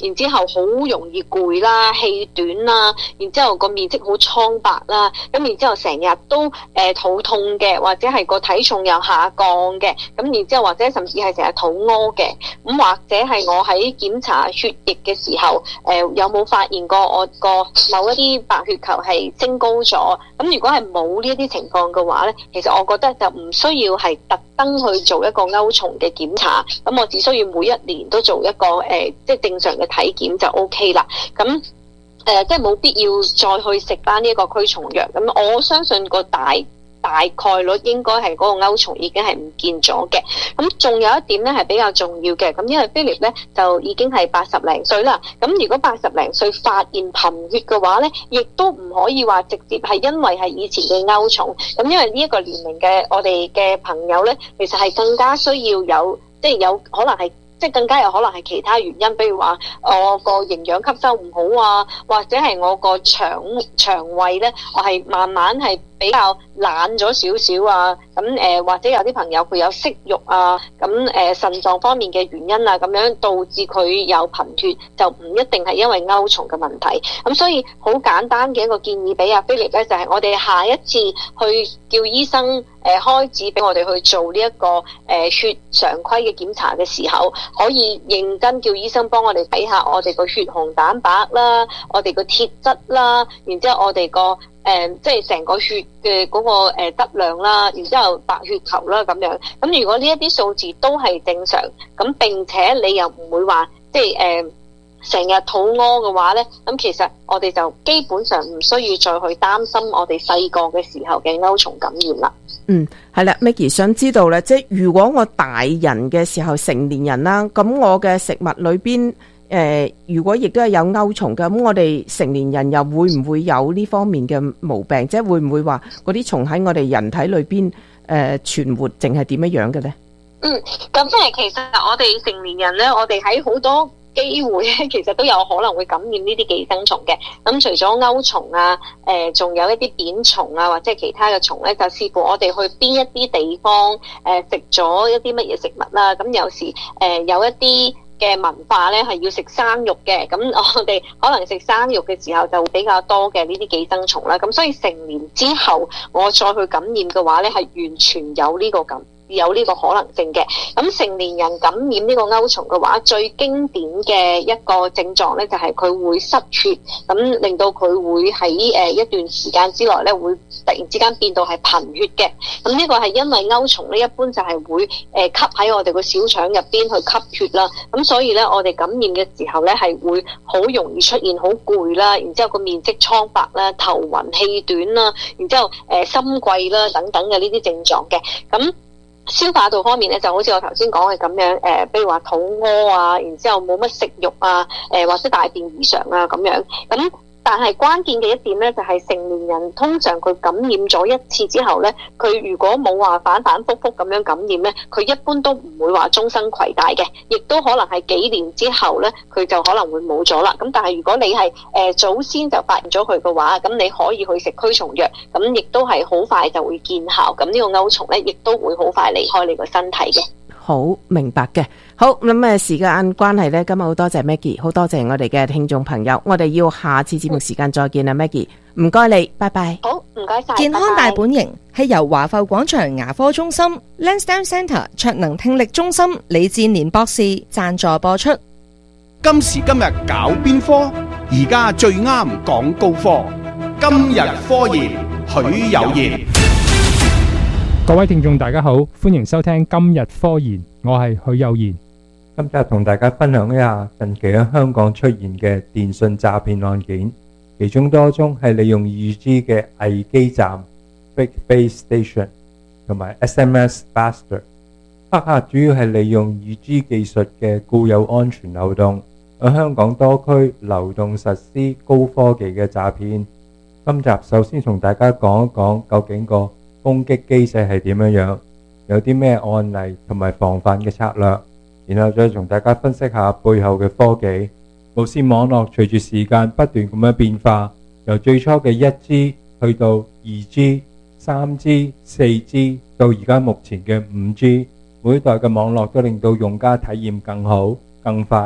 然之後好容易攰啦、氣短啦，然之後個面色好蒼白啦，咁然之後成日都肚痛嘅，或者係個體重又下降嘅，咁然之後或者甚至係成日肚屙嘅，咁或者係我喺檢查血液嘅時候，有冇發現過我個某一啲白血球係升高咗？咁如果係冇呢一啲情況嘅話咧，其實我覺得就唔需要係特登去做一個勾蟲嘅檢查，咁我只需要每一年都做一個即係正常嘅體檢就 OK 啦。咁即係冇必要再去食翻呢一個驅蟲藥。咁我相信個大概率應該係嗰個勾蟲已經係唔見咗嘅。咁仲有一點咧係比較重要嘅，咁因為 Philip 咧就已經係80零歲啦。咁如果80零歲發現貧血嘅話咧，亦都唔可以話直接係因為係以前嘅勾蟲。咁因為呢一個年齡嘅我哋嘅朋友咧，其實係更加需要有即係有可能係。即係更加有可能係其他原因，比如話我個營養吸收唔好啊，或者係我個腸胃咧，我係慢慢係比較懶咗少少啊。咁或者有啲朋友佢有息肉啊，咁腎臟方面嘅原因啊，咁樣導致佢有貧血，就唔一定係因為勾蟲嘅問題。咁所以好簡單嘅一個建議俾阿 Philip 咧，就係我哋下一次去叫醫生開指俾我哋去做呢一個血常規嘅檢查嘅時候，可以認真叫醫生幫我哋睇下我哋個血紅蛋白啦，我哋個鐵質啦，然之後我哋個即係成個血嘅嗰個質量啦，然之後白血球啦咁樣。咁如果呢一啲數字都係正常，咁並且你又唔會話即係成日肚屙嘅話咧，咁其實我哋就基本上唔需要再去擔心我哋細個嘅時候嘅勾蟲感染啦。 係啦 ，Maggie 想知道咧，即係如果我大人嘅時候成年人啦，咁我嘅食物裏邊如果亦都係有勾蟲嘅，咁我哋成年人又會唔會有呢方面嘅毛病？即係會唔會話嗰啲蟲喺我哋人體裏邊存活，淨係點樣樣嘅咧？ 咁即係其實我哋成年人咧，我哋喺好多機會咧，其實都有可能會感染呢啲寄生蟲嘅。咁除咗勾蟲啊，仲有一啲扁蟲啊，或者係其他嘅蟲咧，就視乎我哋去邊一啲地方食咗一啲乜嘢食物啦。咁有時有一啲嘅文化咧係要食生肉嘅，咁我哋可能食生肉嘅時候就會比較多嘅呢啲寄生蟲啦。咁所以成年之後我再去感染嘅話咧，係完全有呢個可能性嘅。咁成年人感染呢個勾蟲嘅話，最經典嘅一個症狀咧就係佢會失血，咁令到佢會喺一段時間之內咧會突然之間變到係貧血嘅。咁呢個係因為勾蟲咧一般就係會吸喺我哋個小腸入邊去吸血啦。咁所以咧我哋感染嘅時候咧係會好容易出現好攰啦，然之後個面色蒼白啦、頭暈氣短啦，然之後心悸啦等等嘅呢啲症狀嘅。咁消化道方面咧，就好似我頭先講嘅咁樣，比如話肚屙啊，然之後冇乜食慾啊，或者大便異常啊咁樣。咁但係關鍵嘅一點咧，就係成年人通常佢感染咗一次之後咧，佢如果冇話反反覆覆咁樣感染咧，佢一般都唔會話終生攜帶嘅，亦都可能係幾年之後咧，佢就可能會冇咗啦。咁但係如果你係早先就發現咗佢嘅話，咁你可以去食驅蟲藥，咁亦都係好快就會見效。咁呢個勾蟲咧，亦都會好快離開你個身體嘅。 好明白嘅，好咁時間關係呢，今日好多謝 Maggie， 好多謝我哋嘅聽眾朋友，我哋要下次節目時間再見啦，Maggie， 唔該你，拜拜。 好，唔該晒。 健康大本營係由華埠廣場牙科中心 Lansdowne Centre 卓能聽力中心李志年博士贊助播出。 今時今日搞邊科？而家最啱講高科。今日科研，許有賢。 各位聽眾大家好，歡迎收聽今日科研，我係許有賢。 今集同大家分享一下近期喺香港出現嘅電信詐騙案件，其中多宗係利用 2G 嘅偽基站 Fake Base Station 同埋 SMS Buster， 黑客主要係利用 2G 技術嘅固有安全漏洞，喺香港多區流動實施高科技嘅詐騙。今集首先同大家講一講究竟個攻擊機制係點樣，有啲咩案例同埋防範嘅策略，然後再同大家分析下背後嘅科技。無線網絡隨住時間不斷咁樣變化，由最初嘅 1G 去到 2G、3G、4G 到而家目前嘅 5G， 每一代嘅網絡都令到用家體驗更好、更快，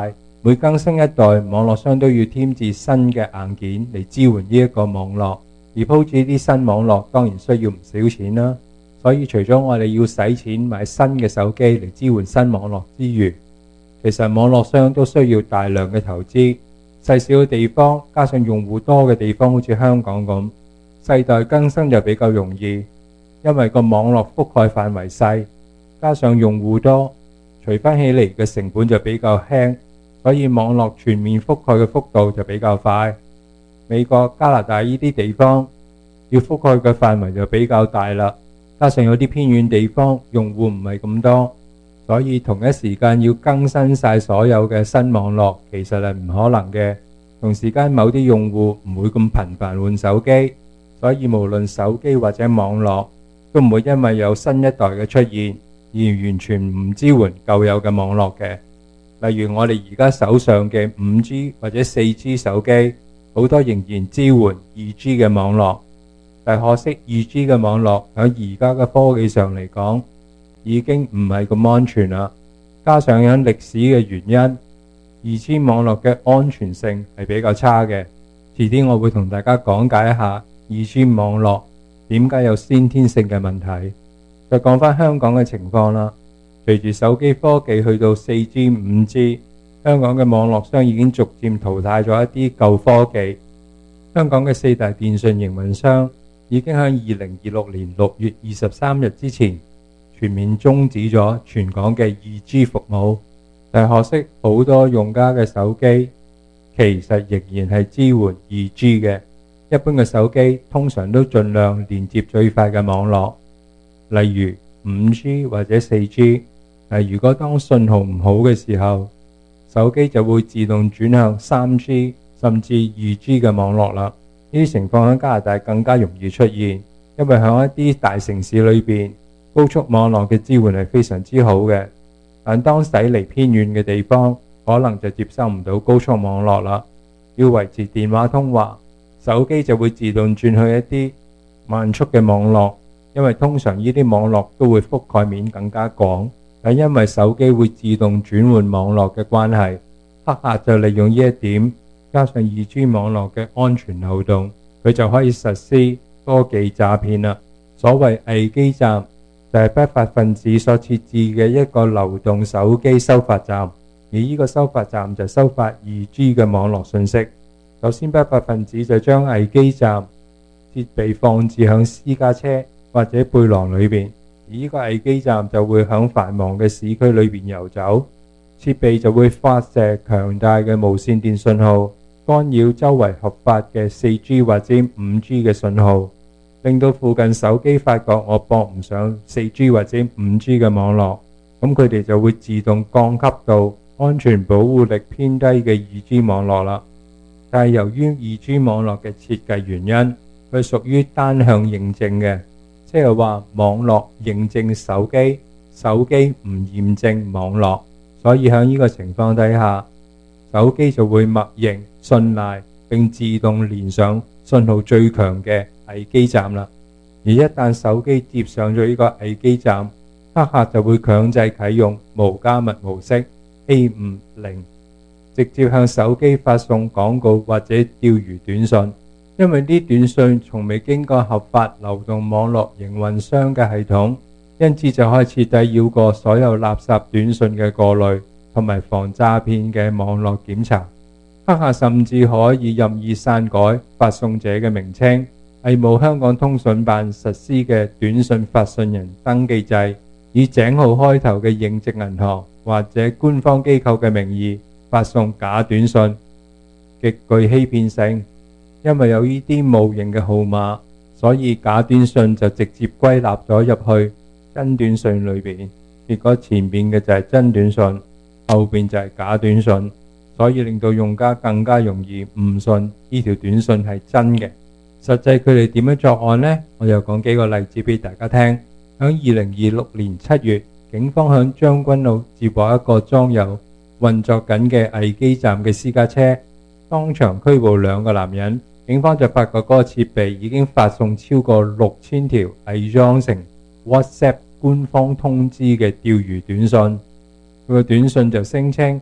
每更新一代，網絡商都要添置新嘅硬件嚟支援呢一個網絡，而鋪置啲新網絡當然需要唔少錢啦。所以除咗我哋要使錢買新嘅手機嚟支援新網絡之餘，其實網絡商都需要大量嘅投資。細小嘅地方加上用戶多嘅地方，好似香港咁，世代更新就比較容易，因為個網絡覆蓋範圍細，加上用戶多，除翻起嚟嘅成本就比較輕，所以網絡全面覆蓋嘅幅度就比較快。美國、加拿大呢啲地方要覆蓋嘅範圍就比較大啦，加上有啲偏遠地方用戶唔係咁多，所以同一時間要更新晒所有嘅新網絡其實係唔可能嘅。同時間某啲用戶唔會咁頻繁換手機，所以無論手機或者網絡都唔會因為有新一代嘅出現而完全唔支援舊有嘅網絡嘅。例如我哋而家手上嘅 5G 或者 4G 手機，好多仍然支援 2G 嘅網絡，但可惜 2G 嘅網絡喺而家嘅科技上嚟講已經唔係咁安全啦。加上有歷史嘅原因，2G 網絡嘅安全性係比較差嘅。遲啲我會同大家講解一下 2G 網絡點解有先天性嘅問題。再講返香港嘅情況啦，隨住手機科技去到 4G、5G， 香港嘅網絡商已經逐漸淘汰咗一啲舊科技。香港嘅4大電訊營運商已經喺2026年6月23日之前全面終止咗全港嘅 2G 服務。但可惜好多用家嘅手機其實仍然係支援 2G 嘅。一般嘅手機通常都盡量連接最快嘅網絡，例如 5G 或者 4G。如果當信號唔好嘅時候，手機就會自動轉向 3G 甚至 2G 嘅網絡啦。呢啲情況喺加拿大更加容易出現，因為喺一啲大城市裏邊，高速網絡嘅支援係非常之好嘅。但當駛離偏遠嘅地方，可能就接收唔到高速網絡啦。要維持電話通話，手機就會自動轉去一啲慢速嘅網絡，因為通常呢啲網絡都會覆蓋面更加廣。但因為手機會自動轉換網絡嘅關係，黑客就利用呢一點，加上 2G 網絡嘅安全漏洞，佢就可以實施科技詐騙啦。所謂偽基站就係不法分子所設置嘅一個流動手機收發站，而呢個收發站就收發 2G 嘅網絡信息。首先不法分子就將偽基站設備放置響私家車或者背囊裏邊，而呢個偽基站就會響繁忙嘅市區裏邊遊走，設備就會發射強大嘅無線電信號，干擾周圍合法嘅 4G 或者 5G 嘅信號，令到附近手機發覺我駁唔上 4G 或者 5G 嘅網絡，咁佢哋就會自動降級到安全保護力偏低嘅 2G 網絡啦。但係由於 2G 網絡嘅設計原因，佢屬於單向認證嘅，即係話網絡認證手機，手機唔驗證網絡，所以喺呢個情況底下，手機就會默認信賴並自動連上信號最強嘅偽基站啦。而一旦手機接上咗呢個偽基站，黑客就會強制啟用無加密模式 A50， 直接向手機發送廣告或者釣魚短信。因為啲短信從未經過合法流動網絡營運商嘅系統，因此就可以徹底繞過所有垃圾短信嘅過濾同埋防詐騙嘅網絡檢查。黑客甚至可以任意刪改發送者嘅名稱，係冇香港通訊辦實施嘅短信發信人登記制，以井號開頭嘅認證銀行或者官方機構嘅名義發送假短信，極具欺騙性。因為有呢啲冒認嘅號碼，所以假短信就直接歸納咗入去真短信裏邊，結果前面嘅就係真短信，後邊就係假短信，所以令到用家更加容易誤信呢條短信係真嘅。實際佢哋點樣作案呢？我又講幾個例子俾大家聽。喺2026年7月，警方喺將軍澳接獲一個裝有運作緊嘅偽基站嘅私家車，當場拘捕2個男人。警方就發覺嗰個設備已經發送超過6000條偽裝成 WhatsApp 官方通知嘅釣魚短信。佢個短信就聲稱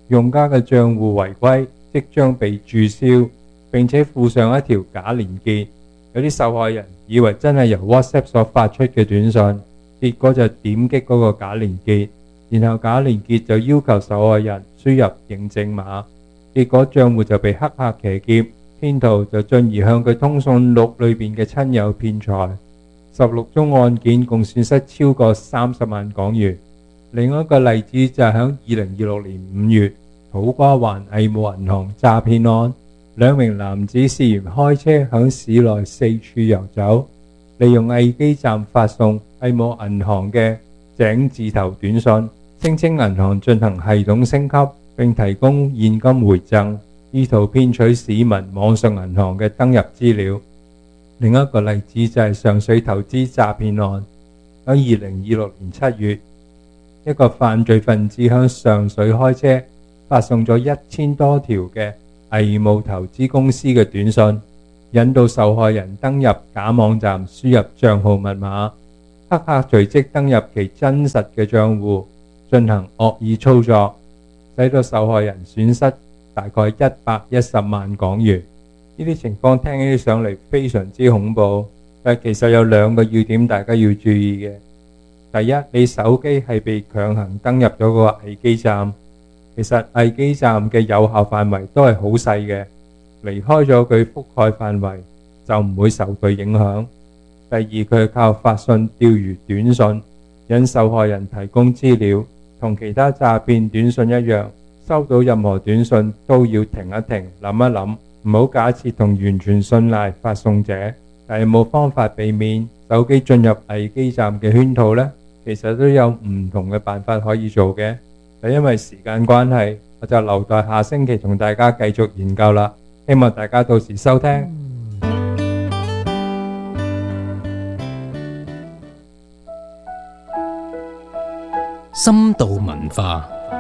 用家嘅帳戶違規，即將被註銷，並且附上一條假連結。有啲受害人以為真係由 WhatsApp 所發出嘅短信，結果就點擊嗰個假連結，然後假連結就要求受害人輸入認證碼，結果帳戶就被黑客騎劫，騙徒就進而向佢通訊錄裏邊嘅親友騙財。16宗案件共損失超過30萬港元。另一個例子就係喺2026年5月，土瓜灣藝務銀行詐騙案，2名男子涉嫌開車響市內四處遊走，利用偽基站發送藝務銀行嘅井字頭短信，聲稱銀行進行系統升級並提供現金回贈，意圖騙取市民網上銀行嘅登入資料。另一個例子就係上水投資詐騙案，喺2026年7月，一個犯罪分子向上水開車發送咗1000多條嘅藝務投資公司嘅短信，引導受害人登入假網站輸入帳號密碼，黑客隨即登入其真實嘅帳戶進行惡意操作，使到受害人損失大概110萬港元。呢啲情況聽起上嚟非常之恐怖，但其實有2個要點大家要注意嘅。第一，你手機係被強行登入咗個偽基站，其實偽基站嘅有效範圍都係好細嘅，離開咗佢覆蓋範圍就唔會受佢影響。第二，佢係靠發信釣魚短信引受害人提供資料，同其他詐騙短信一樣，收到任何短信都要停一停，諗一諗，唔好假設同完全信賴發送者。但係有冇方法避免手機進入偽基站嘅圈套呢？其實都有唔同嘅辦法可以做嘅，但因為時間關係，我就留待下星期同大家繼續研究啦。希望大家到時收聽。 深度文化。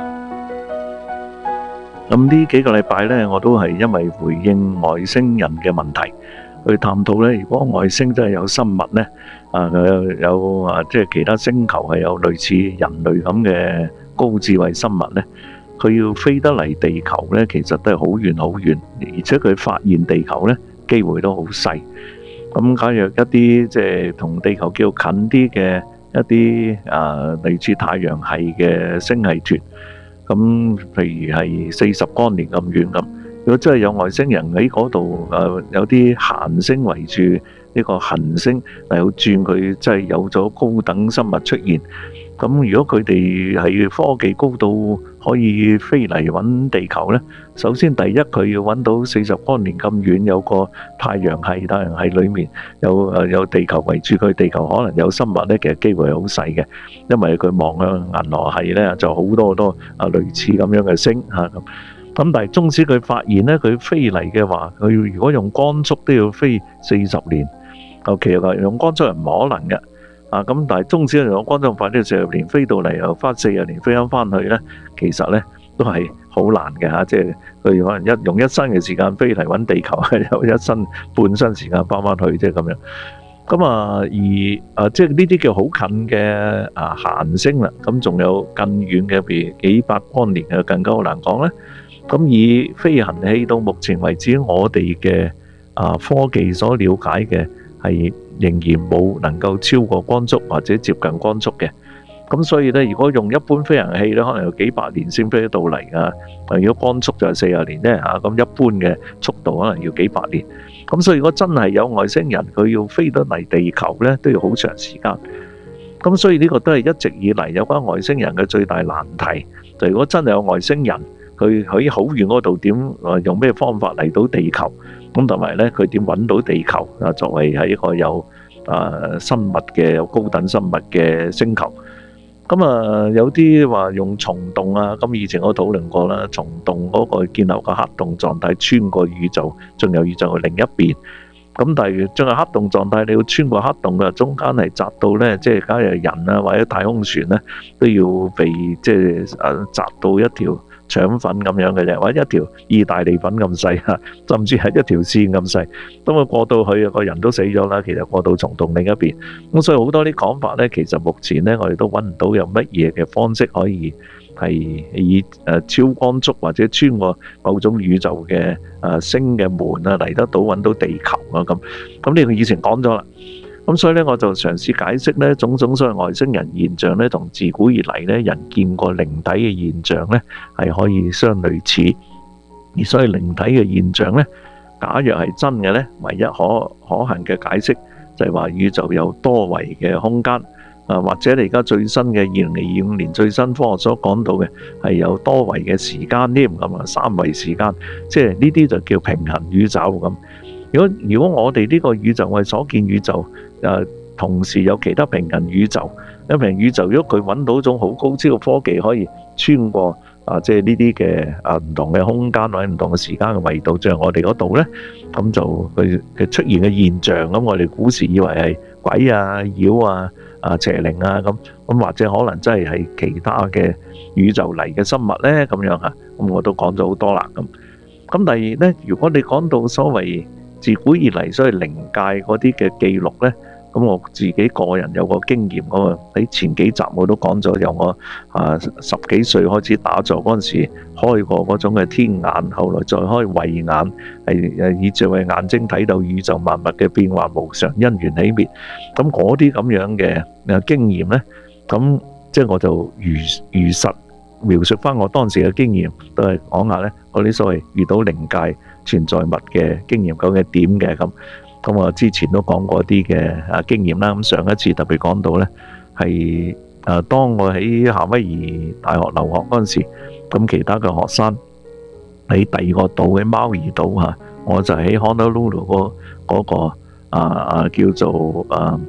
咁呢幾個禮拜呢，我都係因為回應外星人嘅問題，去探討呢，如果外星真係有生物呢，即係其他星球係有類似人類咁嘅高智慧生物呢，佢要飛得嚟地球呢，其實都係好遠好遠，而且佢發現地球呢，機會都好細。咁假如一啲即係同地球叫近啲嘅一啲類似太陽系嘅星系團，咁譬如係40光年咁遠咁，如果真係有外星人喺嗰度，有啲行星圍住呢個行星嚟去轉，佢真係有咗高等生物出現。咁如果佢哋係科技高到可以飛嚟揾地球呢，首先第一佢要揾到40光年咁遠有個太陽系，太陽系裡面有地球圍住佢，地球可能有生物呢，其實機會係好細嘅，因為佢望向銀河系呢，就好多好多類似咁樣嘅星嚇咁。咁但係縱使佢發現呢，佢飛嚟嘅話，佢如果用光速都要飛40年，其實用光速係唔可能嘅。咁但係縱使用光速快啲40年飛到嚟，又花40年飛翻去呢，其實呢都係好難嘅嚇，即係佢可能用一生嘅時間飛嚟揾地球，有一生半生時間翻去，即係咁樣。咁即係呢啲叫好近嘅行星啦。咁仲有更遠嘅，譬如幾百光年嘅，更加好難講呢。咁以飛行器到目前為止，我哋嘅科技所了解嘅係仍然冇能夠超過光速或者接近光速嘅。咁所以咧，如果用一般飛行器咧，可能有幾百年先飛得到嚟㗎。如果光速就係40年咧嚇，咁一般嘅速度可能要幾百年。咁所以如果真係有外星人，佢要飛得嚟地球咧，都要好長時間。咁所以呢個都係一直以嚟有關外星人嘅最大難題。就如果真係有外星人，佢喺好遠嗰度點用咩方法嚟到地球？咁同埋咧，佢點揾到地球啊？作為係一個有生物嘅有高等生物嘅星球。咁有啲話用蟲洞啊，咁以前我討論過啦，蟲洞嗰個建立個黑洞狀態，穿過宇宙，進入宇宙嘅另一邊。咁但係進入黑洞狀態，你要穿過黑洞嘅中間係窄到咧，即係假如人啊或者太空船咧，都要被即係窄到一條腸粉咁樣嘅啫，或者一條意大利粉咁細啊，甚至係一條線咁細。咁啊過到去個人都死咗啦，其實過到蟲洞另一邊。咁所以好多啲講法咧，其實目前咧我哋都揾唔到有乜嘢嘅方式可以係以超光速或者穿過某種宇宙嘅星嘅門啊嚟得到揾到地球啊咁。咁呢個以前講咗啦。咁所以咧，我就嘗試解釋咧種種所謂外星人現象咧，同自古以嚟咧人見過靈體嘅現象咧係可以相類似。而所以靈體嘅現象咧，假若係真嘅咧，唯一可行嘅解釋就係話宇宙有多維嘅空間。或者你而家最新嘅2025年最新科學所講到嘅係有多維嘅時間添咁啊，3維時間，即係呢啲就叫平衡宇宙咁。如果我哋呢個宇宙我哋所見宇宙同時有其他平衡宇宙，因為平衡宇宙如果佢揾到一種好高超嘅科技，可以穿過即係呢啲嘅唔同嘅空間或者唔同嘅時間嘅維度，像我哋嗰度呢，咁就佢出現嘅現象，咁我哋古時以為係鬼啊、妖啊、邪靈啊咁或者可能真係其他嘅宇宙嚟嘅生物呢，咁樣咁我都講咗好多啦咁。第二呢，如果你講到所謂自古以嚟所謂靈界嗰啲嘅記錄呢，咁我自己個人有個經驗，我喺前幾集我都講咗，由我10幾歲開始打坐嗰陣時開過嗰種嘅天眼，後來再開慧眼，係以智慧眼睛睇到宇宙萬物嘅變化無常、因緣起滅。咁嗰啲咁樣嘅經驗呢，咁即係我就如實描述翻我當時嘅經驗，都係講下呢嗰啲所謂遇到靈界存在物嘅經驗究竟係點嘅咁。咁我之前都講過啲嘅經驗啦。咁上一次特別講到呢，係當我喺夏威夷大學留學嗰陣時，咁其他嘅學生喺第二個島嘅貓兒島我就喺 Honolulu 嗰個叫做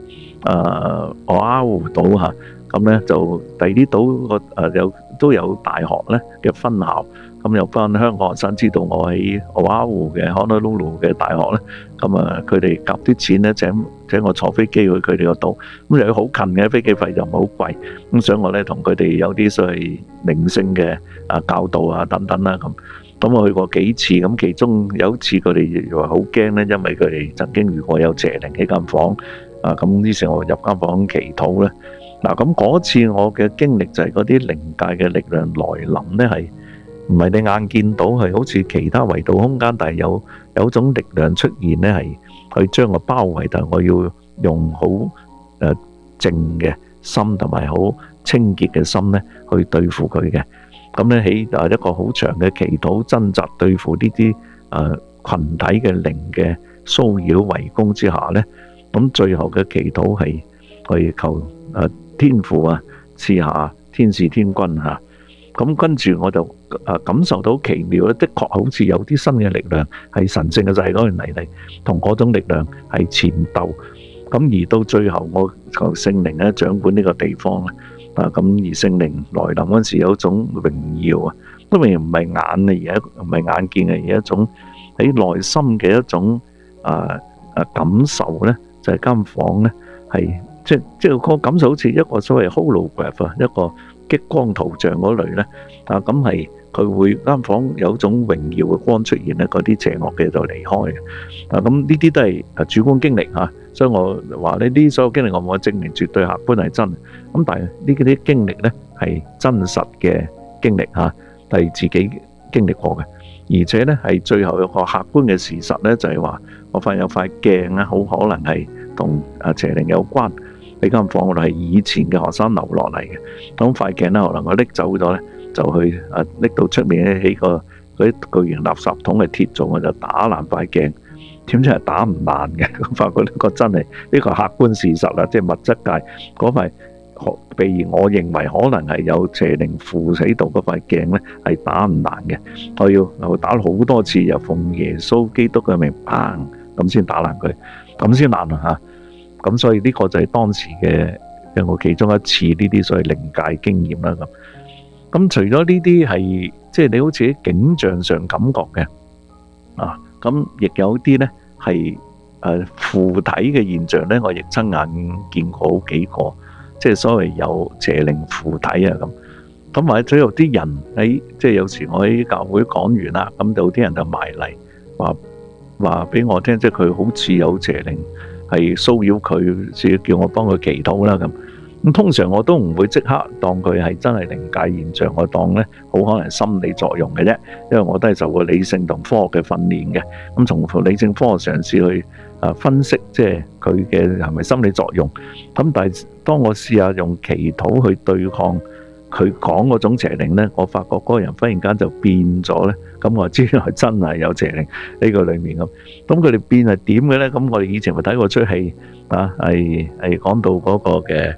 Oahu 島咁呢就第二啲島都有大學呢嘅分校。咁有班香港學生知道我喺 Oahu 嘅 Honolulu 嘅大學呢，咁佢哋夾啲錢呢請我坐飛機去佢哋個島，咁又好近嘅，飛機費又唔係好貴，咁所以我呢同佢哋有啲所謂靈性嘅教導等等啦咁我去過幾次，咁其中有一次佢哋又話好驚呢，因為佢哋曾經遇過有邪靈喺間房，咁於是我入間房祈禱呢。咁嗰次我嘅經歷就係嗰啲靈界嘅力量來臨呢，係唔係你眼見到，係好似其他維度空間，但係有種力量出現呢，係去將我包圍，但係我要用好靜嘅心同埋好清潔嘅心呢去對付佢嘅。咁呢喺一個好長嘅祈禱掙扎對付呢啲群體嘅靈嘅騷擾圍攻之下呢，咁最後嘅祈禱係去求天父賜下天使天軍咁跟住我就感受到奇妙咧，的確好似有啲新嘅力量係神聖嘅，就係嗰樣嚟，同嗰種力量係纏鬥。咁而到最後，我求聖靈咧掌管呢個地方咧。咁而聖靈來臨嗰陣時，有一種榮耀因為唔係眼而係唔係眼見嘅，而係一種喺內心嘅一種感受咧，就係間房咧係即係個感受好似一個所謂 holograph 一個激光圖像嗰類咧，咁係佢會間房有一種榮耀嘅光出現咧，嗰啲邪惡嘅就離開嘅。咁呢啲都係主觀經歷所以我話呢啲所有經歷我冇證明絕對客觀係真，咁但係呢啲經歷咧係真實嘅經歷係自己經歷過嘅，而且咧係最後有個客觀嘅事實咧，就係話我發現有塊鏡咧，好可能係同邪靈有關。呢間房嗰度係以前嘅學生留落嚟嘅，咁塊鏡咧可能我拎走咗咧，就去拎到出面咧起個嗰啲巨型垃圾桶嘅鐵做，我就打爛塊鏡，點知係打唔爛嘅，咁發覺呢個真係呢個客觀事實啦，即係物質界嗰塊，譬如我認為可能係有邪靈附喺度嗰塊鏡咧係打唔爛嘅，我要打好多次，又奉耶穌基督嘅名，砰咁先打爛佢，咁先爛啊！咁所以呢個就係當時嘅我其中一次呢啲所謂靈界經驗啦。咁除咗呢啲係即係你好似喺景象上感覺嘅咁亦有啲呢係附體嘅現象呢，我亦親眼見過好幾個，即係所謂有邪靈附體咁或者最後啲人喺即係有時我喺教會講完啦，咁有啲人就埋嚟話俾我聽，即係佢好似有邪靈係騷擾佢，叫我幫佢祈禱啦咁咁通常我都唔會即刻當佢係真係靈界現象，我當呢好可能係心理作用嘅啫，因為我都係受過理性同科學嘅訓練嘅。咁從理性科學嘗試去分析，即係佢嘅係咪心理作用。咁但係當我試下用祈禱去對抗佢講嗰種邪靈呢，我發覺嗰個人忽然間就變咗呢。咁我知道真係有邪靈呢個裡面咁。咁佢哋變係點嘅呢？咁我哋以前咪睇過出戲啊，係講到嗰個嘅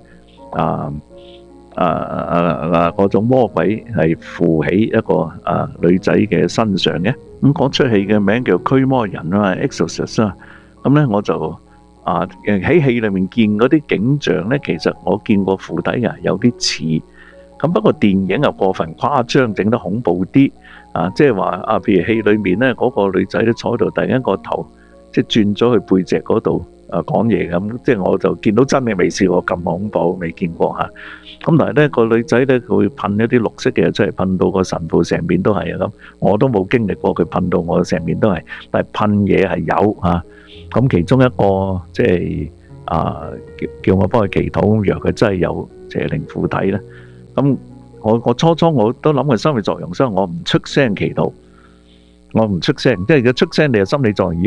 嗰種魔鬼係附喺一個女仔嘅身上嘅。咁嗰出戲嘅名叫驅魔人啊嘛 ，Exorcist 啊。咁呢我就喺戲裏面見嗰啲景象呢，其實我見過附體嘅有啲似。咁不過電影又過分誇張，整得恐怖啲即係話譬如戲裏面呢，嗰個女仔咧坐喺度，突然間個頭即係轉咗去背脊嗰度講嘢咁，即係我就見到真係未試過咁恐怖，未見過嚇。咁但係呢個女仔呢，佢會噴一啲綠色嘅嘢出嚟，噴到個神父成面都係啊咁。我都冇經歷過佢噴到我成面都係，但係噴嘢係有嚇。咁其中一個即係叫我幫佢祈禱，若佢真係有邪靈附體咧。咁我初我都諗佢心理作用，所以我唔出聲祈禱，我唔出聲，即係如果出聲你係心理作用。